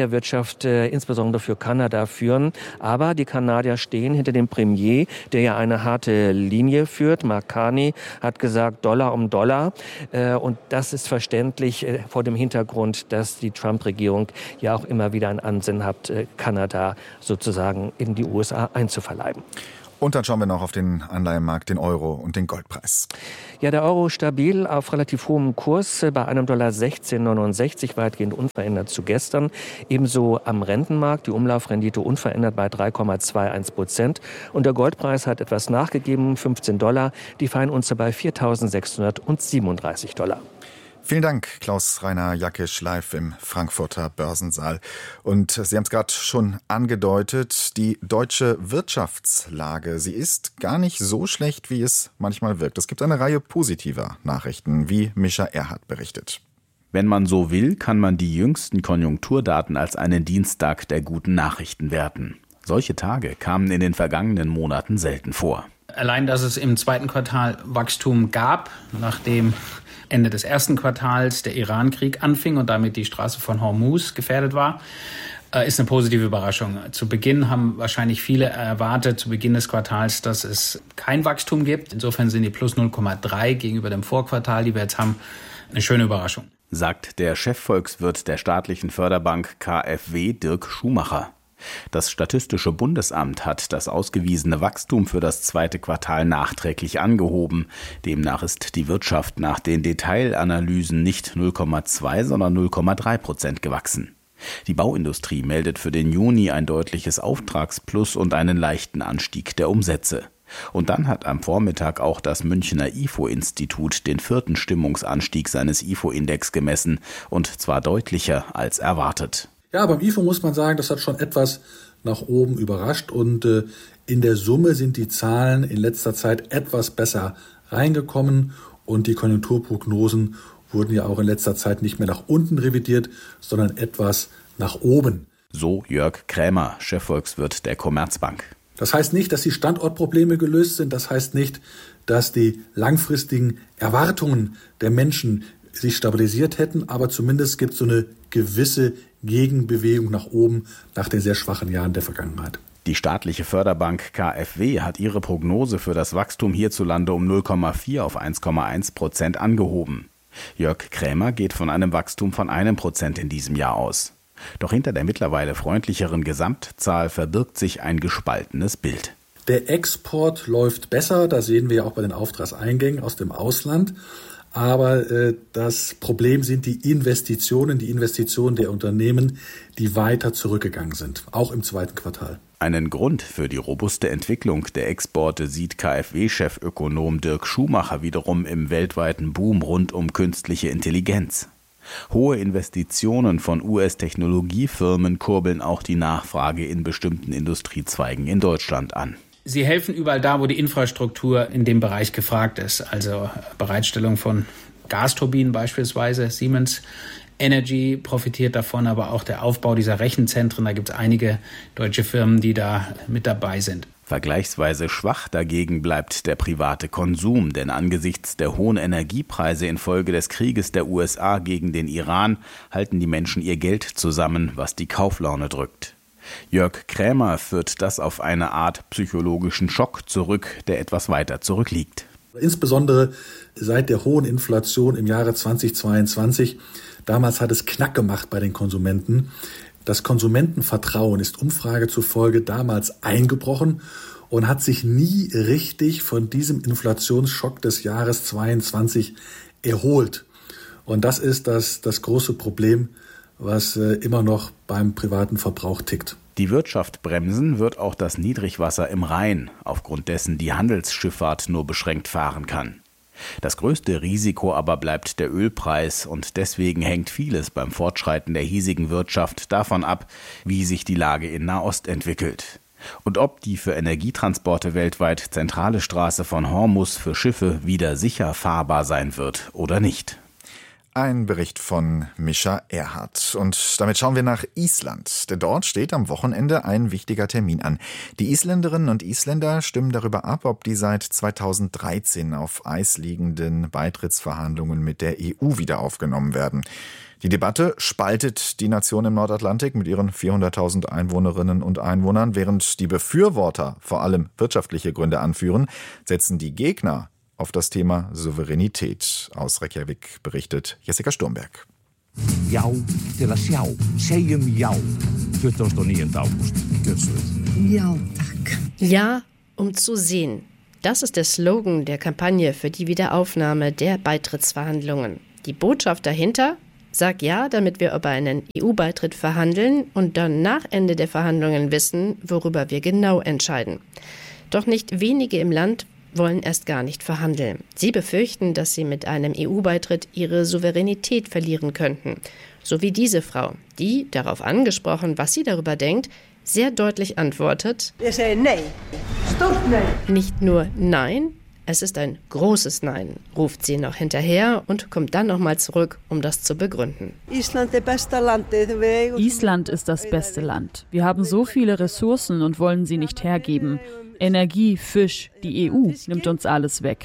Wirtschaft, äh, insbesondere für Kanada, führen. Aber die Kanadier stehen hinter dem Premier, der ja eine harte Linie führt. Mark Carney hat gesagt, Dollar um Dollar. Äh, und das ist verständlich äh, vor dem Hintergrund, dass die Trump-Regierung ja auch immer wieder ein Ansinnen hat, äh, Kanada sozusagen in die U S A einzuverleiben. Und dann schauen wir noch auf den Anleihenmarkt, den Euro und den Goldpreis. Ja, der Euro stabil auf relativ hohem Kurs bei einem Dollar sechzehn neunundsechzig, weitgehend unverändert zu gestern. Ebenso am Rentenmarkt, die Umlaufrendite unverändert bei drei Komma einundzwanzig Prozent. Und der Goldpreis hat etwas nachgegeben, fünfzehn Dollar, die Feinunze bei viertausendsechshundertsiebenunddreißig Dollar. Vielen Dank, Klaus-Rainer Jackisch, live im Frankfurter Börsensaal. Und Sie haben es gerade schon angedeutet, die deutsche Wirtschaftslage, sie ist gar nicht so schlecht, wie es manchmal wirkt. Es gibt eine Reihe positiver Nachrichten, wie Mischa Erhardt berichtet. Wenn man so will, kann man die jüngsten Konjunkturdaten als einen Dienstag der guten Nachrichten werten. Solche Tage kamen in den vergangenen Monaten selten vor. Allein, dass es im zweiten Quartal Wachstum gab, nachdem Ende des ersten Quartals der Iran-Krieg anfing und damit die Straße von Hormuz gefährdet war, ist eine positive Überraschung. Zu Beginn haben wahrscheinlich viele erwartet, zu Beginn des Quartals, dass es kein Wachstum gibt. Insofern sind die plus null Komma drei gegenüber dem Vorquartal, die wir jetzt haben, eine schöne Überraschung. Sagt der Chefvolkswirt der staatlichen Förderbank K f W, Dirk Schumacher. Das Statistische Bundesamt hat das ausgewiesene Wachstum für das zweite Quartal nachträglich angehoben. Demnach ist die Wirtschaft nach den Detailanalysen nicht null Komma zwei, sondern null Komma drei Prozent gewachsen. Die Bauindustrie meldet für den Juni ein deutliches Auftragsplus und einen leichten Anstieg der Umsätze. Und dann hat am Vormittag auch das Münchner I F O-Institut den vierten Stimmungsanstieg seines I F O-Index gemessen, und zwar deutlicher als erwartet. Ja, beim I F O muss man sagen, das hat schon etwas nach oben überrascht und äh, in der Summe sind die Zahlen in letzter Zeit etwas besser reingekommen und die Konjunkturprognosen wurden ja auch in letzter Zeit nicht mehr nach unten revidiert, sondern etwas nach oben. So Jörg Krämer, Chefvolkswirt der Commerzbank. Das heißt nicht, dass die Standortprobleme gelöst sind, das heißt nicht, dass die langfristigen Erwartungen der Menschen sich stabilisiert hätten, aber zumindest gibt es so eine gewisse Gegenbewegung nach oben nach den sehr schwachen Jahren der Vergangenheit. Die staatliche Förderbank K f W hat ihre Prognose für das Wachstum hierzulande um null Komma vier auf eins Komma eins Prozent angehoben. Jörg Krämer geht von einem Wachstum von einem Prozent in diesem Jahr aus. Doch hinter der mittlerweile freundlicheren Gesamtzahl verbirgt sich ein gespaltenes Bild. Der Export läuft besser, da sehen wir ja auch bei den Auftragseingängen aus dem Ausland. Aber äh, das Problem sind die Investitionen, die Investitionen der Unternehmen, die weiter zurückgegangen sind, auch im zweiten Quartal. Einen Grund für die robuste Entwicklung der Exporte sieht K f W-Chefökonom Dirk Schumacher wiederum im weltweiten Boom rund um künstliche Intelligenz. Hohe Investitionen von U S-Technologiefirmen kurbeln auch die Nachfrage in bestimmten Industriezweigen in Deutschland an. Sie helfen überall da, wo die Infrastruktur in dem Bereich gefragt ist. Also Bereitstellung von Gasturbinen beispielsweise. Siemens Energy profitiert davon, aber auch der Aufbau dieser Rechenzentren. Da gibt es einige deutsche Firmen, die da mit dabei sind. Vergleichsweise schwach dagegen bleibt der private Konsum, denn angesichts der hohen Energiepreise infolge des Krieges der U S A gegen den Iran halten die Menschen ihr Geld zusammen, was die Kauflaune drückt. Jörg Krämer führt das auf eine Art psychologischen Schock zurück, der etwas weiter zurückliegt. Insbesondere seit der hohen Inflation im Jahre zweitausendzweiundzwanzig. Damals hat es Knack gemacht bei den Konsumenten. Das Konsumentenvertrauen ist Umfrage zufolge damals eingebrochen und hat sich nie richtig von diesem Inflationsschock des Jahres zweiundzwanzig erholt. Und das ist das, das große Problem, was äh, immer noch beim privaten Verbrauch tickt. Die Wirtschaft bremsen wird auch das Niedrigwasser im Rhein, aufgrund dessen die Handelsschifffahrt nur beschränkt fahren kann. Das größte Risiko aber bleibt der Ölpreis, und deswegen hängt vieles beim Fortschreiten der hiesigen Wirtschaft davon ab, wie sich die Lage in Nahost entwickelt. Und ob die für Energietransporte weltweit zentrale Straße von Hormuz für Schiffe wieder sicher fahrbar sein wird oder nicht. Ein Bericht von Mischa Erhardt. Und damit schauen wir nach Island. Denn dort steht am Wochenende ein wichtiger Termin an. Die Isländerinnen und Isländer stimmen darüber ab, ob die seit zweitausenddreizehn auf Eis liegenden Beitrittsverhandlungen mit der E U wieder aufgenommen werden. Die Debatte spaltet die Nation im Nordatlantik mit ihren vierhunderttausend Einwohnerinnen und Einwohnern. Während die Befürworter vor allem wirtschaftliche Gründe anführen, setzen die Gegner auf das Thema Souveränität. Aus Reykjavik berichtet Jessica Sturmberg. Já til að sjá. Segjum já. tuttugasta og níunda ágúst. Ja, tak. Ja, um zu sehen. Das ist der Slogan der Kampagne für die Wiederaufnahme der Beitrittsverhandlungen. Die Botschaft dahinter: Sag ja, damit wir über einen E U-Beitritt verhandeln und dann nach Ende der Verhandlungen wissen, worüber wir genau entscheiden. Doch nicht wenige im Land wollen erst gar nicht verhandeln. Sie befürchten, dass sie mit einem E U-Beitritt ihre Souveränität verlieren könnten. So wie diese Frau, die, darauf angesprochen, was sie darüber denkt, sehr deutlich antwortet: Ich sage Nein. Stort Nein. Nicht nur Nein, es ist ein großes Nein, ruft sie noch hinterher und kommt dann nochmal zurück, um das zu begründen. Island ist das beste Land. Wir haben so viele Ressourcen und wollen sie nicht hergeben. Energie, Fisch, die E U nimmt uns alles weg.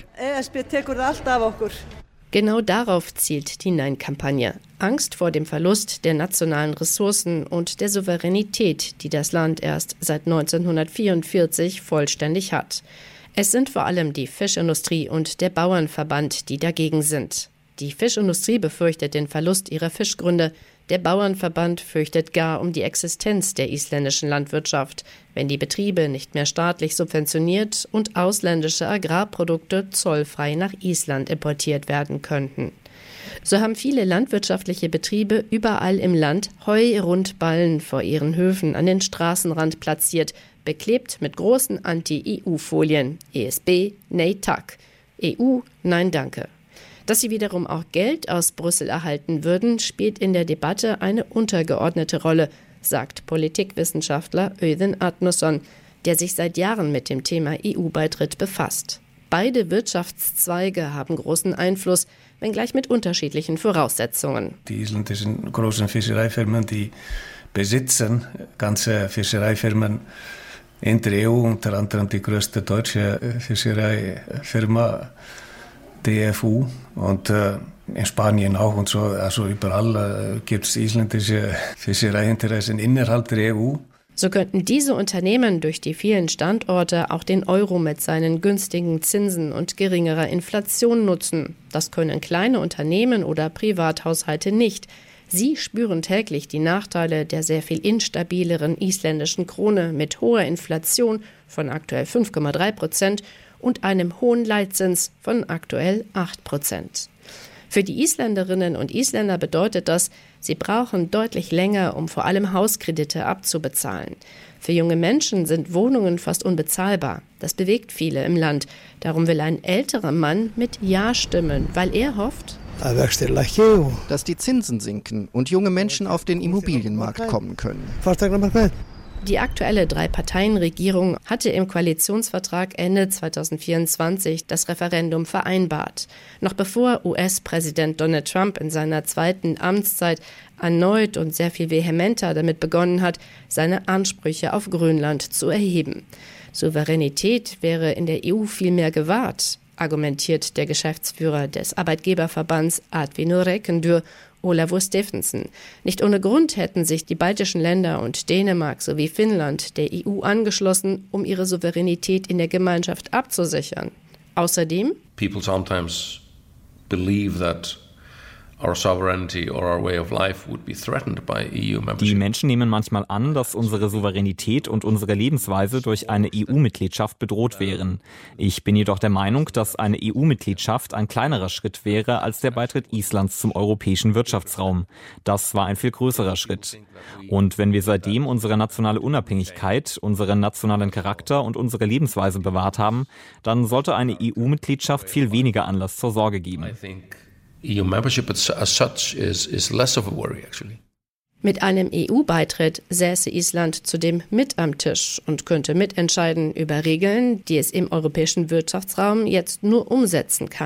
Genau darauf zielt die Nein-Kampagne. Angst vor dem Verlust der nationalen Ressourcen und der Souveränität, die das Land erst seit neunzehnhundertvierundvierzig vollständig hat. Es sind vor allem die Fischindustrie und der Bauernverband, die dagegen sind. Die Fischindustrie befürchtet den Verlust ihrer Fischgründe. Der Bauernverband fürchtet gar um die Existenz der isländischen Landwirtschaft, wenn die Betriebe nicht mehr staatlich subventioniert und ausländische Agrarprodukte zollfrei nach Island importiert werden könnten. So haben viele landwirtschaftliche Betriebe überall im Land Heurundballen vor ihren Höfen an den Straßenrand platziert, beklebt mit großen Anti-E U-Folien. E S B, Nei tak. E U, nein danke. Dass sie wiederum auch Geld aus Brüssel erhalten würden, spielt in der Debatte eine untergeordnete Rolle, sagt Politikwissenschaftler Auðun Arnarsson, der sich seit Jahren mit dem Thema E U-Beitritt befasst. Beide Wirtschaftszweige haben großen Einfluss, wenngleich mit unterschiedlichen Voraussetzungen. Die isländischen großen Fischereifirmen, die besitzen ganze Fischereifirmen in der E U, unter anderem die größte deutsche Fischereifirma D F U und äh, in Spanien auch und so, also überall äh, gibt es isländische Fischereiinteressen innerhalb der E U. So könnten diese Unternehmen durch die vielen Standorte auch den Euro mit seinen günstigen Zinsen und geringerer Inflation nutzen. Das können kleine Unternehmen oder Privathaushalte nicht. Sie spüren täglich die Nachteile der sehr viel instabileren isländischen Krone mit hoher Inflation von aktuell fünf Komma drei Prozent und einem hohen Leitzins von aktuell acht Prozent. Für die Isländerinnen und Isländer bedeutet das, sie brauchen deutlich länger, um vor allem Hauskredite abzubezahlen. Für junge Menschen sind Wohnungen fast unbezahlbar. Das bewegt viele im Land. Darum will ein älterer Mann mit Ja stimmen, weil er hofft, dass die Zinsen sinken und junge Menschen auf den Immobilienmarkt kommen können. Die aktuelle Drei-Parteien-Regierung hatte im Koalitionsvertrag Ende zweitausendvierundzwanzig das Referendum vereinbart. Noch bevor U S-Präsident Donald Trump in seiner zweiten Amtszeit erneut und sehr viel vehementer damit begonnen hat, seine Ansprüche auf Grönland zu erheben. Souveränität wäre in der E U viel mehr gewahrt, argumentiert der Geschäftsführer des Arbeitgeberverbands Atvinnurekendur, Olavur Steffensen. Nicht ohne Grund hätten sich die baltischen Länder und Dänemark sowie Finnland der E U angeschlossen, um ihre Souveränität in der Gemeinschaft abzusichern. Außerdem: People sometimes believe that our sovereignty or our way of life would be threatened by E U membership. Die Menschen nehmen manchmal an, dass unsere Souveränität und unsere Lebensweise durch eine E U-Mitgliedschaft bedroht wären. Ich bin jedoch der Meinung, dass eine E U-Mitgliedschaft ein kleinerer Schritt wäre als der Beitritt Islands zum europäischen Wirtschaftsraum. Das war ein viel größerer Schritt. Und wenn wir seitdem unsere nationale Unabhängigkeit, unseren nationalen Charakter und unsere Lebensweise bewahrt haben, dann sollte eine E U-Mitgliedschaft viel weniger Anlass zur Sorge geben. E U-membership as such is, is less of a worry, actually. Mit einem E U-Beitritt säße Island zudem mit am Tisch und könnte mitentscheiden über Regeln, die es im europäischen Wirtschaftsraum jetzt nur umsetzen kann.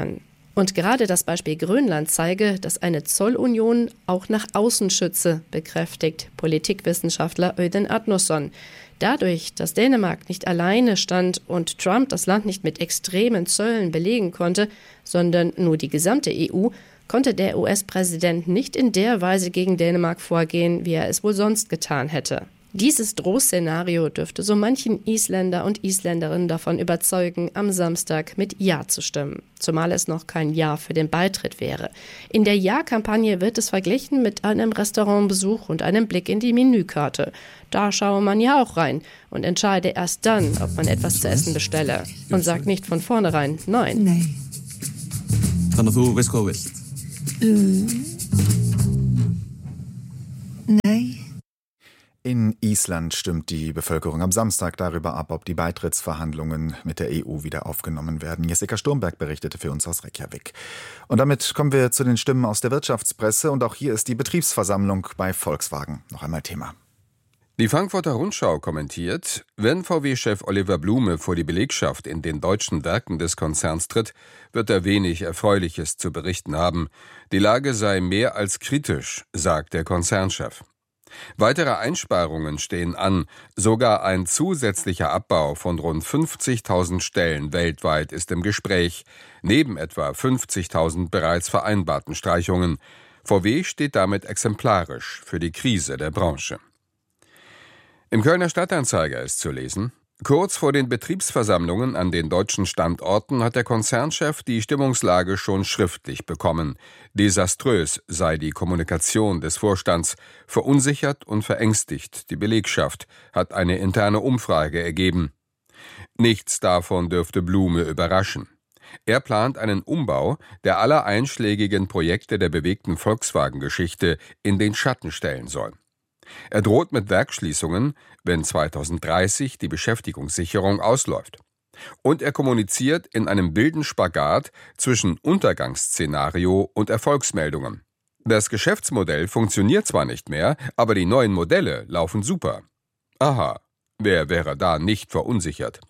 Und gerade das Beispiel Grönland zeige, dass eine Zollunion auch nach außen schütze, bekräftigt Politikwissenschaftler Öden Adnosson. Dadurch, dass Dänemark nicht alleine stand und Trump das Land nicht mit extremen Zöllen belegen konnte, sondern nur die gesamte E U, konnte der U S-Präsident nicht in der Weise gegen Dänemark vorgehen, wie er es wohl sonst getan hätte. Dieses Drohszenario dürfte so manchen Isländer und Isländerinnen davon überzeugen, am Samstag mit Ja zu stimmen. Zumal es noch kein Ja für den Beitritt wäre. In der Ja-Kampagne wird es verglichen mit einem Restaurantbesuch und einem Blick in die Menükarte. Da schaue man ja auch rein und entscheide erst dann, ob man etwas zu essen bestelle. Und sagt nicht von vornherein Nein. Nein. Þannig að þú veist hvað þú vilt? Nein. In Island stimmt die Bevölkerung am Samstag darüber ab, ob die Beitrittsverhandlungen mit der E U wieder aufgenommen werden. Jessica Sturmberg berichtete für uns aus Reykjavik. Und damit kommen wir zu den Stimmen aus der Wirtschaftspresse. Und auch hier ist die Betriebsversammlung bei Volkswagen noch einmal Thema. Die Frankfurter Rundschau kommentiert, wenn V W-Chef Oliver Blume vor die Belegschaft in den deutschen Werken des Konzerns tritt, wird er wenig Erfreuliches zu berichten haben. Die Lage sei mehr als kritisch, sagt der Konzernchef. Weitere Einsparungen stehen an, sogar ein zusätzlicher Abbau von rund fünfzigtausend Stellen weltweit ist im Gespräch, neben etwa fünfzigtausend bereits vereinbarten Streichungen. V W steht damit exemplarisch für die Krise der Branche. Im Kölner Stadtanzeiger ist zu lesen: Kurz vor den Betriebsversammlungen an den deutschen Standorten hat der Konzernchef die Stimmungslage schon schriftlich bekommen. Desaströs sei die Kommunikation des Vorstands, verunsichert und verängstigt die Belegschaft, hat eine interne Umfrage ergeben. Nichts davon dürfte Blume überraschen. Er plant einen Umbau, der alle einschlägigen Projekte der bewegten Volkswagen-Geschichte in den Schatten stellen soll. Er droht mit Werksschließungen, wenn zweitausenddreißig die Beschäftigungssicherung ausläuft. Und er kommuniziert in einem wilden Spagat zwischen Untergangsszenario und Erfolgsmeldungen. Das Geschäftsmodell funktioniert zwar nicht mehr, aber die neuen Modelle laufen super. Aha, wer wäre da nicht verunsichert?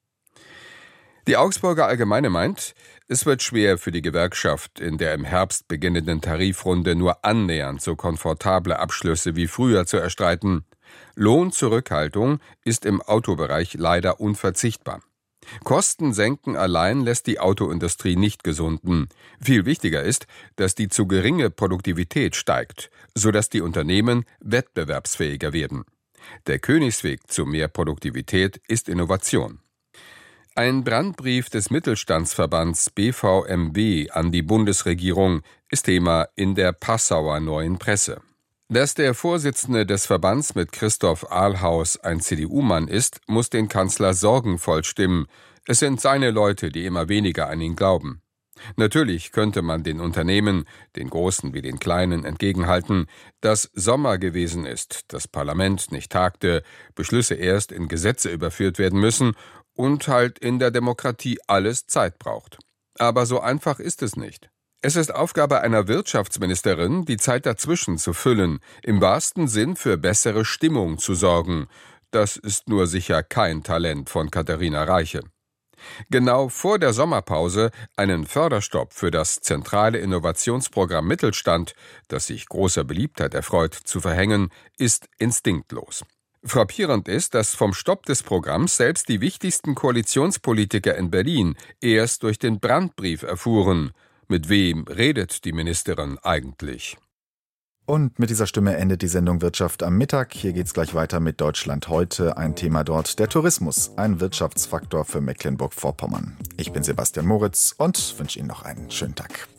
Die Augsburger Allgemeine meint, es wird schwer für die Gewerkschaft, in der im Herbst beginnenden Tarifrunde nur annähernd so komfortable Abschlüsse wie früher zu erstreiten. Lohnzurückhaltung ist im Autobereich leider unverzichtbar. Kosten senken allein lässt die Autoindustrie nicht gesunden. Viel wichtiger ist, dass die zu geringe Produktivität steigt, sodass die Unternehmen wettbewerbsfähiger werden. Der Königsweg zu mehr Produktivität ist Innovation. Ein Brandbrief des Mittelstandsverbands B V M W an die Bundesregierung ist Thema in der Passauer Neuen Presse. Dass der Vorsitzende des Verbands mit Christoph Ahlhaus ein C D U-Mann ist, muss den Kanzler sorgenvoll stimmen. Es sind seine Leute, die immer weniger an ihn glauben. Natürlich könnte man den Unternehmen, den Großen wie den Kleinen, entgegenhalten, dass Sommer gewesen ist, das Parlament nicht tagte, Beschlüsse erst in Gesetze überführt werden müssen und halt in der Demokratie alles Zeit braucht. Aber so einfach ist es nicht. Es ist Aufgabe einer Wirtschaftsministerin, die Zeit dazwischen zu füllen, im wahrsten Sinn für bessere Stimmung zu sorgen. Das ist nur sicher kein Talent von Katharina Reiche. Genau vor der Sommerpause einen Förderstopp für das zentrale Innovationsprogramm Mittelstand, das sich großer Beliebtheit erfreut, zu verhängen, ist instinktlos. Frappierend ist, dass vom Stopp des Programms selbst die wichtigsten Koalitionspolitiker in Berlin erst durch den Brandbrief erfuhren. Mit wem redet die Ministerin eigentlich? Und mit dieser Stimme endet die Sendung Wirtschaft am Mittag. Hier geht's gleich weiter mit Deutschland heute. Ein Thema dort, der Tourismus, ein Wirtschaftsfaktor für Mecklenburg-Vorpommern. Ich bin Sebastian Moritz und wünsche Ihnen noch einen schönen Tag.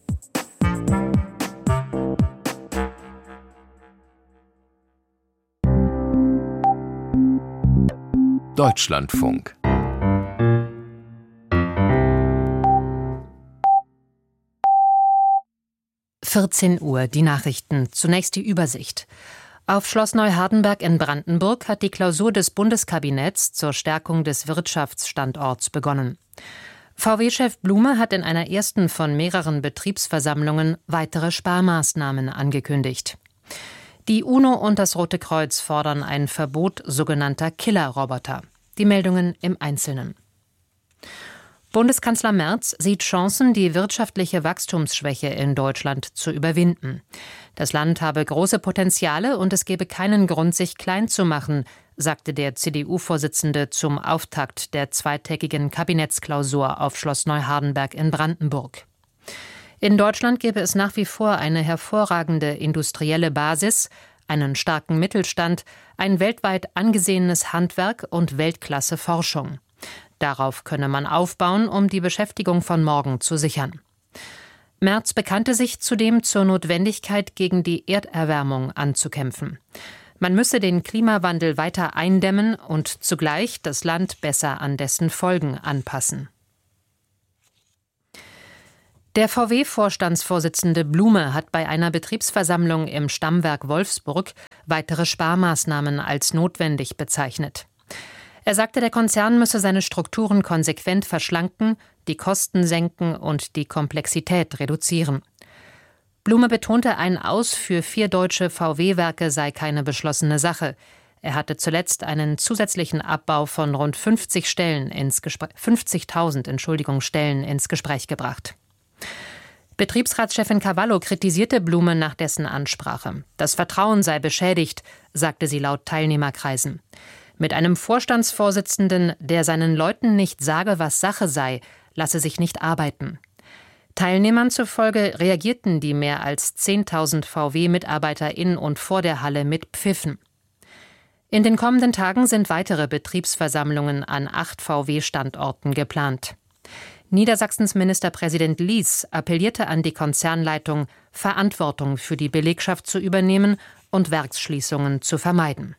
Deutschlandfunk. vierzehn Uhr, die Nachrichten. Zunächst die Übersicht. Auf Schloss Neuhardenberg in Brandenburg hat die Klausur des Bundeskabinetts zur Stärkung des Wirtschaftsstandorts begonnen. V W-Chef Blume hat in einer ersten von mehreren Betriebsversammlungen weitere Sparmaßnahmen angekündigt. Die UNO und das Rote Kreuz fordern ein Verbot sogenannter Killerroboter. Die Meldungen im Einzelnen. Bundeskanzler Merz sieht Chancen, die wirtschaftliche Wachstumsschwäche in Deutschland zu überwinden. Das Land habe große Potenziale und es gebe keinen Grund, sich klein zu machen, sagte der C D U-Vorsitzende zum Auftakt der zweitägigen Kabinettsklausur auf Schloss Neuhardenberg in Brandenburg. In Deutschland gäbe es nach wie vor eine hervorragende industrielle Basis, einen starken Mittelstand, ein weltweit angesehenes Handwerk und Weltklasse-Forschung. Darauf könne man aufbauen, um die Beschäftigung von morgen zu sichern. Merz bekannte sich zudem zur Notwendigkeit, gegen die Erderwärmung anzukämpfen. Man müsse den Klimawandel weiter eindämmen und zugleich das Land besser an dessen Folgen anpassen. Der V W-Vorstandsvorsitzende Blume hat bei einer Betriebsversammlung im Stammwerk Wolfsburg weitere Sparmaßnahmen als notwendig bezeichnet. Er sagte, der Konzern müsse seine Strukturen konsequent verschlanken, die Kosten senken und die Komplexität reduzieren. Blume betonte, ein Aus für vier deutsche V W-Werke sei keine beschlossene Sache. Er hatte zuletzt einen zusätzlichen Abbau von rund fünfzig Stellen ins Gespräch, fünfzigtausend Entschuldigung, Stellen ins Gespräch gebracht. Betriebsratschefin Cavallo kritisierte Blume nach dessen Ansprache. Das Vertrauen sei beschädigt, sagte sie laut Teilnehmerkreisen. Mit einem Vorstandsvorsitzenden, der seinen Leuten nicht sage, was Sache sei, lasse sich nicht arbeiten. Teilnehmern zufolge reagierten die mehr als zehntausend V W-Mitarbeiter in und vor der Halle mit Pfiffen. In den kommenden Tagen sind weitere Betriebsversammlungen an acht V W-Standorten geplant. Niedersachsens Ministerpräsident Lies appellierte an die Konzernleitung, Verantwortung für die Belegschaft zu übernehmen und Werksschließungen zu vermeiden.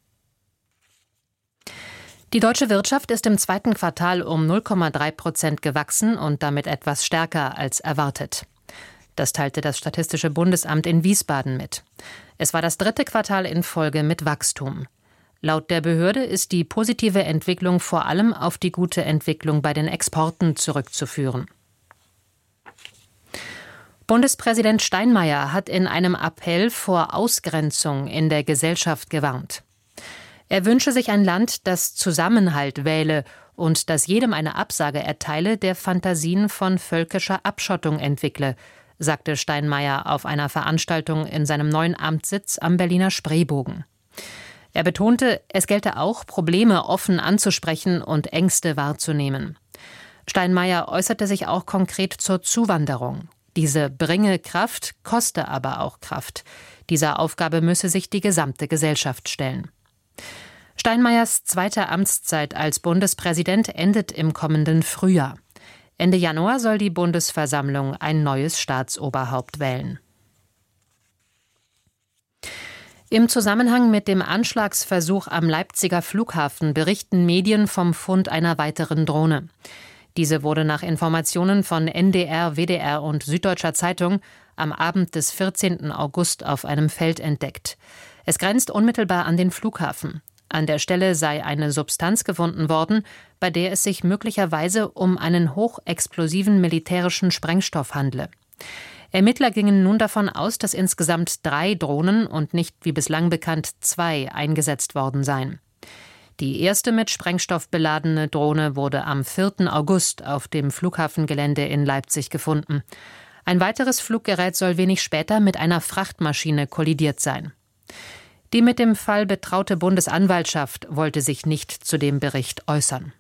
Die deutsche Wirtschaft ist im zweiten Quartal um null Komma drei Prozent gewachsen und damit etwas stärker als erwartet. Das teilte das Statistische Bundesamt in Wiesbaden mit. Es war das dritte Quartal in Folge mit Wachstum. Laut der Behörde ist die positive Entwicklung vor allem auf die gute Entwicklung bei den Exporten zurückzuführen. Bundespräsident Steinmeier hat in einem Appell vor Ausgrenzung in der Gesellschaft gewarnt. Er wünsche sich ein Land, das Zusammenhalt wähle und das jedem eine Absage erteile, der Fantasien von völkischer Abschottung entwickle, sagte Steinmeier auf einer Veranstaltung in seinem neuen Amtssitz am Berliner Spreebogen. Er betonte, es gelte auch, Probleme offen anzusprechen und Ängste wahrzunehmen. Steinmeier äußerte sich auch konkret zur Zuwanderung. Diese bringe Kraft, koste aber auch Kraft. Dieser Aufgabe müsse sich die gesamte Gesellschaft stellen. Steinmeiers zweite Amtszeit als Bundespräsident endet im kommenden Frühjahr. Ende Januar soll die Bundesversammlung ein neues Staatsoberhaupt wählen. Im Zusammenhang mit dem Anschlagsversuch am Leipziger Flughafen berichten Medien vom Fund einer weiteren Drohne. Diese wurde nach Informationen von N D R, W D R und Süddeutscher Zeitung am Abend des vierzehnten August auf einem Feld entdeckt. Es grenzt unmittelbar an den Flughafen. An der Stelle sei eine Substanz gefunden worden, bei der es sich möglicherweise um einen hochexplosiven militärischen Sprengstoff handle. Ermittler gingen nun davon aus, dass insgesamt drei Drohnen und nicht wie bislang bekannt zwei eingesetzt worden seien. Die erste mit Sprengstoff beladene Drohne wurde am vierten August auf dem Flughafengelände in Leipzig gefunden. Ein weiteres Fluggerät soll wenig später mit einer Frachtmaschine kollidiert sein. Die mit dem Fall betraute Bundesanwaltschaft wollte sich nicht zu dem Bericht äußern.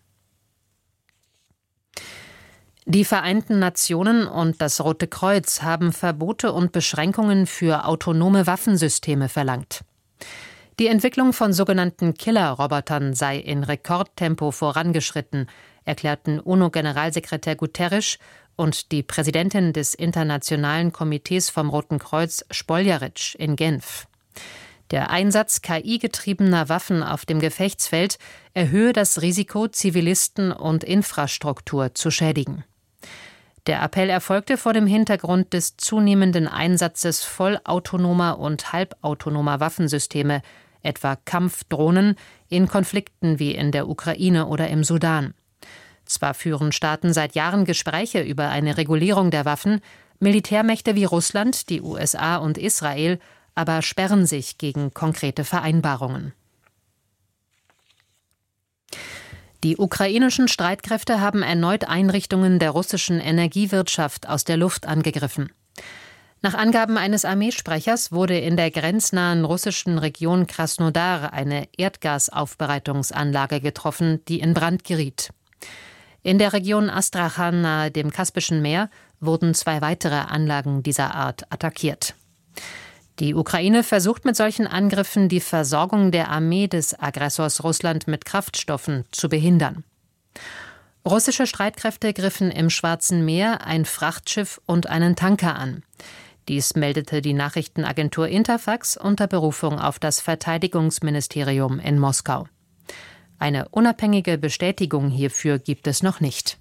Die Vereinten Nationen und das Rote Kreuz haben Verbote und Beschränkungen für autonome Waffensysteme verlangt. Die Entwicklung von sogenannten Killer-Robotern sei in Rekordtempo vorangeschritten, erklärten UNO-Generalsekretär Guterres und die Präsidentin des Internationalen Komitees vom Roten Kreuz Spoljaric in Genf. Der Einsatz K I-getriebener Waffen auf dem Gefechtsfeld erhöhe das Risiko, Zivilisten und Infrastruktur zu schädigen. Der Appell erfolgte vor dem Hintergrund des zunehmenden Einsatzes vollautonomer und halbautonomer Waffensysteme, etwa Kampfdrohnen, in Konflikten wie in der Ukraine oder im Sudan. Zwar führen Staaten seit Jahren Gespräche über eine Regulierung der Waffen, Militärmächte wie Russland, die U S A und Israel aber sperren sich gegen konkrete Vereinbarungen. Die ukrainischen Streitkräfte haben erneut Einrichtungen der russischen Energiewirtschaft aus der Luft angegriffen. Nach Angaben eines Armeesprechers wurde in der grenznahen russischen Region Krasnodar eine Erdgasaufbereitungsanlage getroffen, die in Brand geriet. In der Region Astrachan nahe dem Kaspischen Meer wurden zwei weitere Anlagen dieser Art attackiert. Die Ukraine versucht mit solchen Angriffen, die Versorgung der Armee des Aggressors Russland mit Kraftstoffen zu behindern. Russische Streitkräfte griffen im Schwarzen Meer ein Frachtschiff und einen Tanker an. Dies meldete die Nachrichtenagentur Interfax unter Berufung auf das Verteidigungsministerium in Moskau. Eine unabhängige Bestätigung hierfür gibt es noch nicht.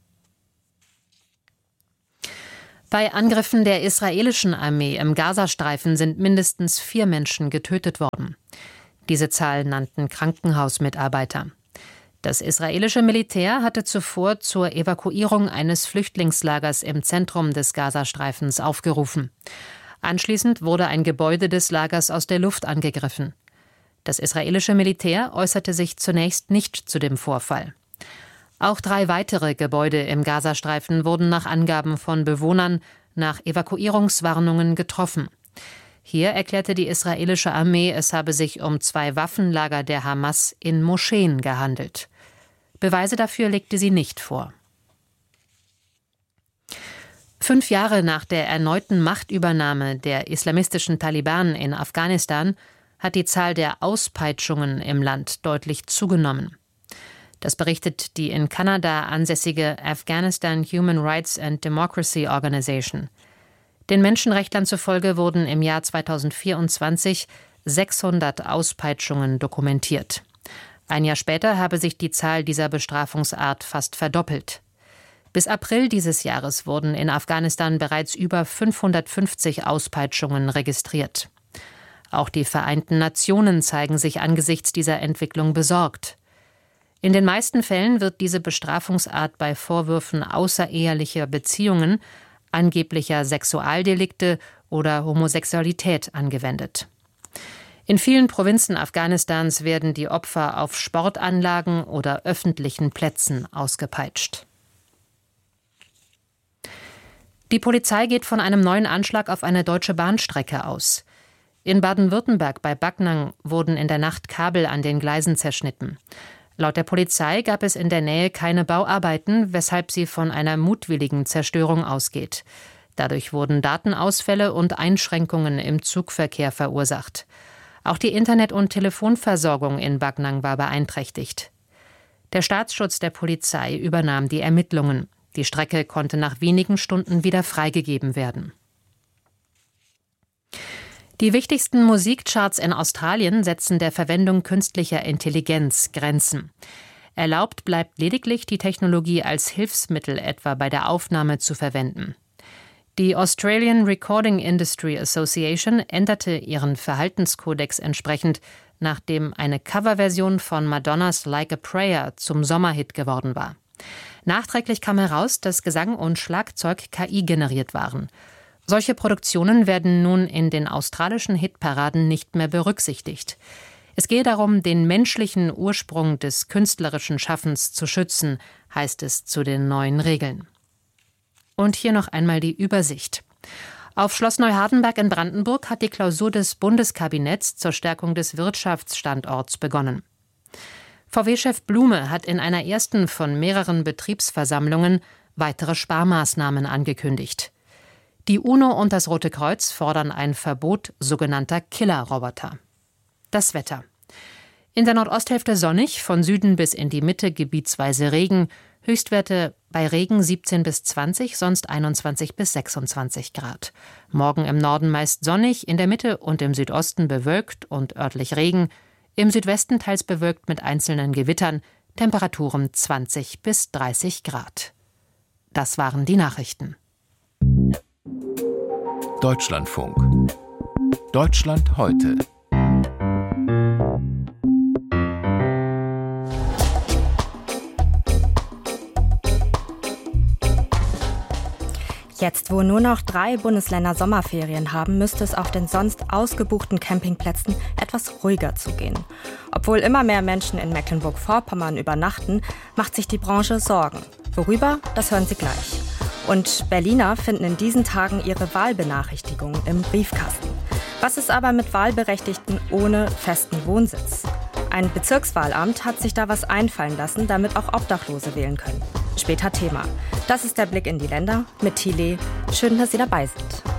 Bei Angriffen der israelischen Armee im Gazastreifen sind mindestens vier Menschen getötet worden. Diese Zahl nannten Krankenhausmitarbeiter. Das israelische Militär hatte zuvor zur Evakuierung eines Flüchtlingslagers im Zentrum des Gazastreifens aufgerufen. Anschließend wurde ein Gebäude des Lagers aus der Luft angegriffen. Das israelische Militär äußerte sich zunächst nicht zu dem Vorfall. Auch drei weitere Gebäude im Gazastreifen wurden nach Angaben von Bewohnern nach Evakuierungswarnungen getroffen. Hier erklärte die israelische Armee, es habe sich um zwei Waffenlager der Hamas in Moscheen gehandelt. Beweise dafür legte sie nicht vor. Fünf Jahre nach der erneuten Machtübernahme der islamistischen Taliban in Afghanistan hat die Zahl der Auspeitschungen im Land deutlich zugenommen. Das berichtet die in Kanada ansässige Afghanistan Human Rights and Democracy Organization. Den Menschenrechtlern zufolge wurden im Jahr zweitausendvierundzwanzig sechshundert Auspeitschungen dokumentiert. Ein Jahr später habe sich die Zahl dieser Bestrafungsart fast verdoppelt. Bis April dieses Jahres wurden in Afghanistan bereits über fünfhundertfünfzig Auspeitschungen registriert. Auch die Vereinten Nationen zeigen sich angesichts dieser Entwicklung besorgt. In den meisten Fällen wird diese Bestrafungsart bei Vorwürfen außerehelicher Beziehungen, angeblicher Sexualdelikte oder Homosexualität angewendet. In vielen Provinzen Afghanistans werden die Opfer auf Sportanlagen oder öffentlichen Plätzen ausgepeitscht. Die Polizei geht von einem neuen Anschlag auf eine deutsche Bahnstrecke aus. In Baden-Württemberg bei Backnang wurden in der Nacht Kabel an den Gleisen zerschnitten. Laut der Polizei gab es in der Nähe keine Bauarbeiten, weshalb sie von einer mutwilligen Zerstörung ausgeht. Dadurch wurden Datenausfälle und Einschränkungen im Zugverkehr verursacht. Auch die Internet- und Telefonversorgung in Backnang war beeinträchtigt. Der Staatsschutz der Polizei übernahm die Ermittlungen. Die Strecke konnte nach wenigen Stunden wieder freigegeben werden. Die wichtigsten Musikcharts in Australien setzen der Verwendung künstlicher Intelligenz Grenzen. Erlaubt bleibt lediglich, die Technologie als Hilfsmittel etwa bei der Aufnahme zu verwenden. Die Australian Recording Industry Association änderte ihren Verhaltenskodex entsprechend, nachdem eine Coverversion von Madonnas Like a Prayer zum Sommerhit geworden war. Nachträglich kam heraus, dass Gesang und Schlagzeug K I generiert waren. Solche Produktionen werden nun in den australischen Hitparaden nicht mehr berücksichtigt. Es gehe darum, den menschlichen Ursprung des künstlerischen Schaffens zu schützen, heißt es zu den neuen Regeln. Und hier noch einmal die Übersicht. Auf Schloss Neuhardenberg in Brandenburg hat die Klausur des Bundeskabinetts zur Stärkung des Wirtschaftsstandorts begonnen. V W-Chef Blume hat in einer ersten von mehreren Betriebsversammlungen weitere Sparmaßnahmen angekündigt. Die UNO und das Rote Kreuz fordern ein Verbot sogenannter Killerroboter. Das Wetter. In der Nordosthälfte sonnig, von Süden bis in die Mitte gebietsweise Regen. Höchstwerte bei Regen siebzehn bis zwanzig, sonst einundzwanzig bis sechsundzwanzig Grad. Morgen im Norden meist sonnig, in der Mitte und im Südosten bewölkt und örtlich Regen. Im Südwesten teils bewölkt mit einzelnen Gewittern. Temperaturen zwanzig bis dreißig Grad. Das waren die Nachrichten. Deutschlandfunk. Deutschland heute. Jetzt, wo nur noch drei Bundesländer Sommerferien haben, müsste es auf den sonst ausgebuchten Campingplätzen etwas ruhiger zugehen. Obwohl immer mehr Menschen in Mecklenburg-Vorpommern übernachten, macht sich die Branche Sorgen. Worüber? Das hören Sie gleich. Und Berliner finden in diesen Tagen ihre Wahlbenachrichtigung im Briefkasten. Was ist aber mit Wahlberechtigten ohne festen Wohnsitz? Ein Bezirkswahlamt hat sich da was einfallen lassen, damit auch Obdachlose wählen können. Später Thema. Das ist der Blick in die Länder mit Thile. Schön, dass Sie dabei sind.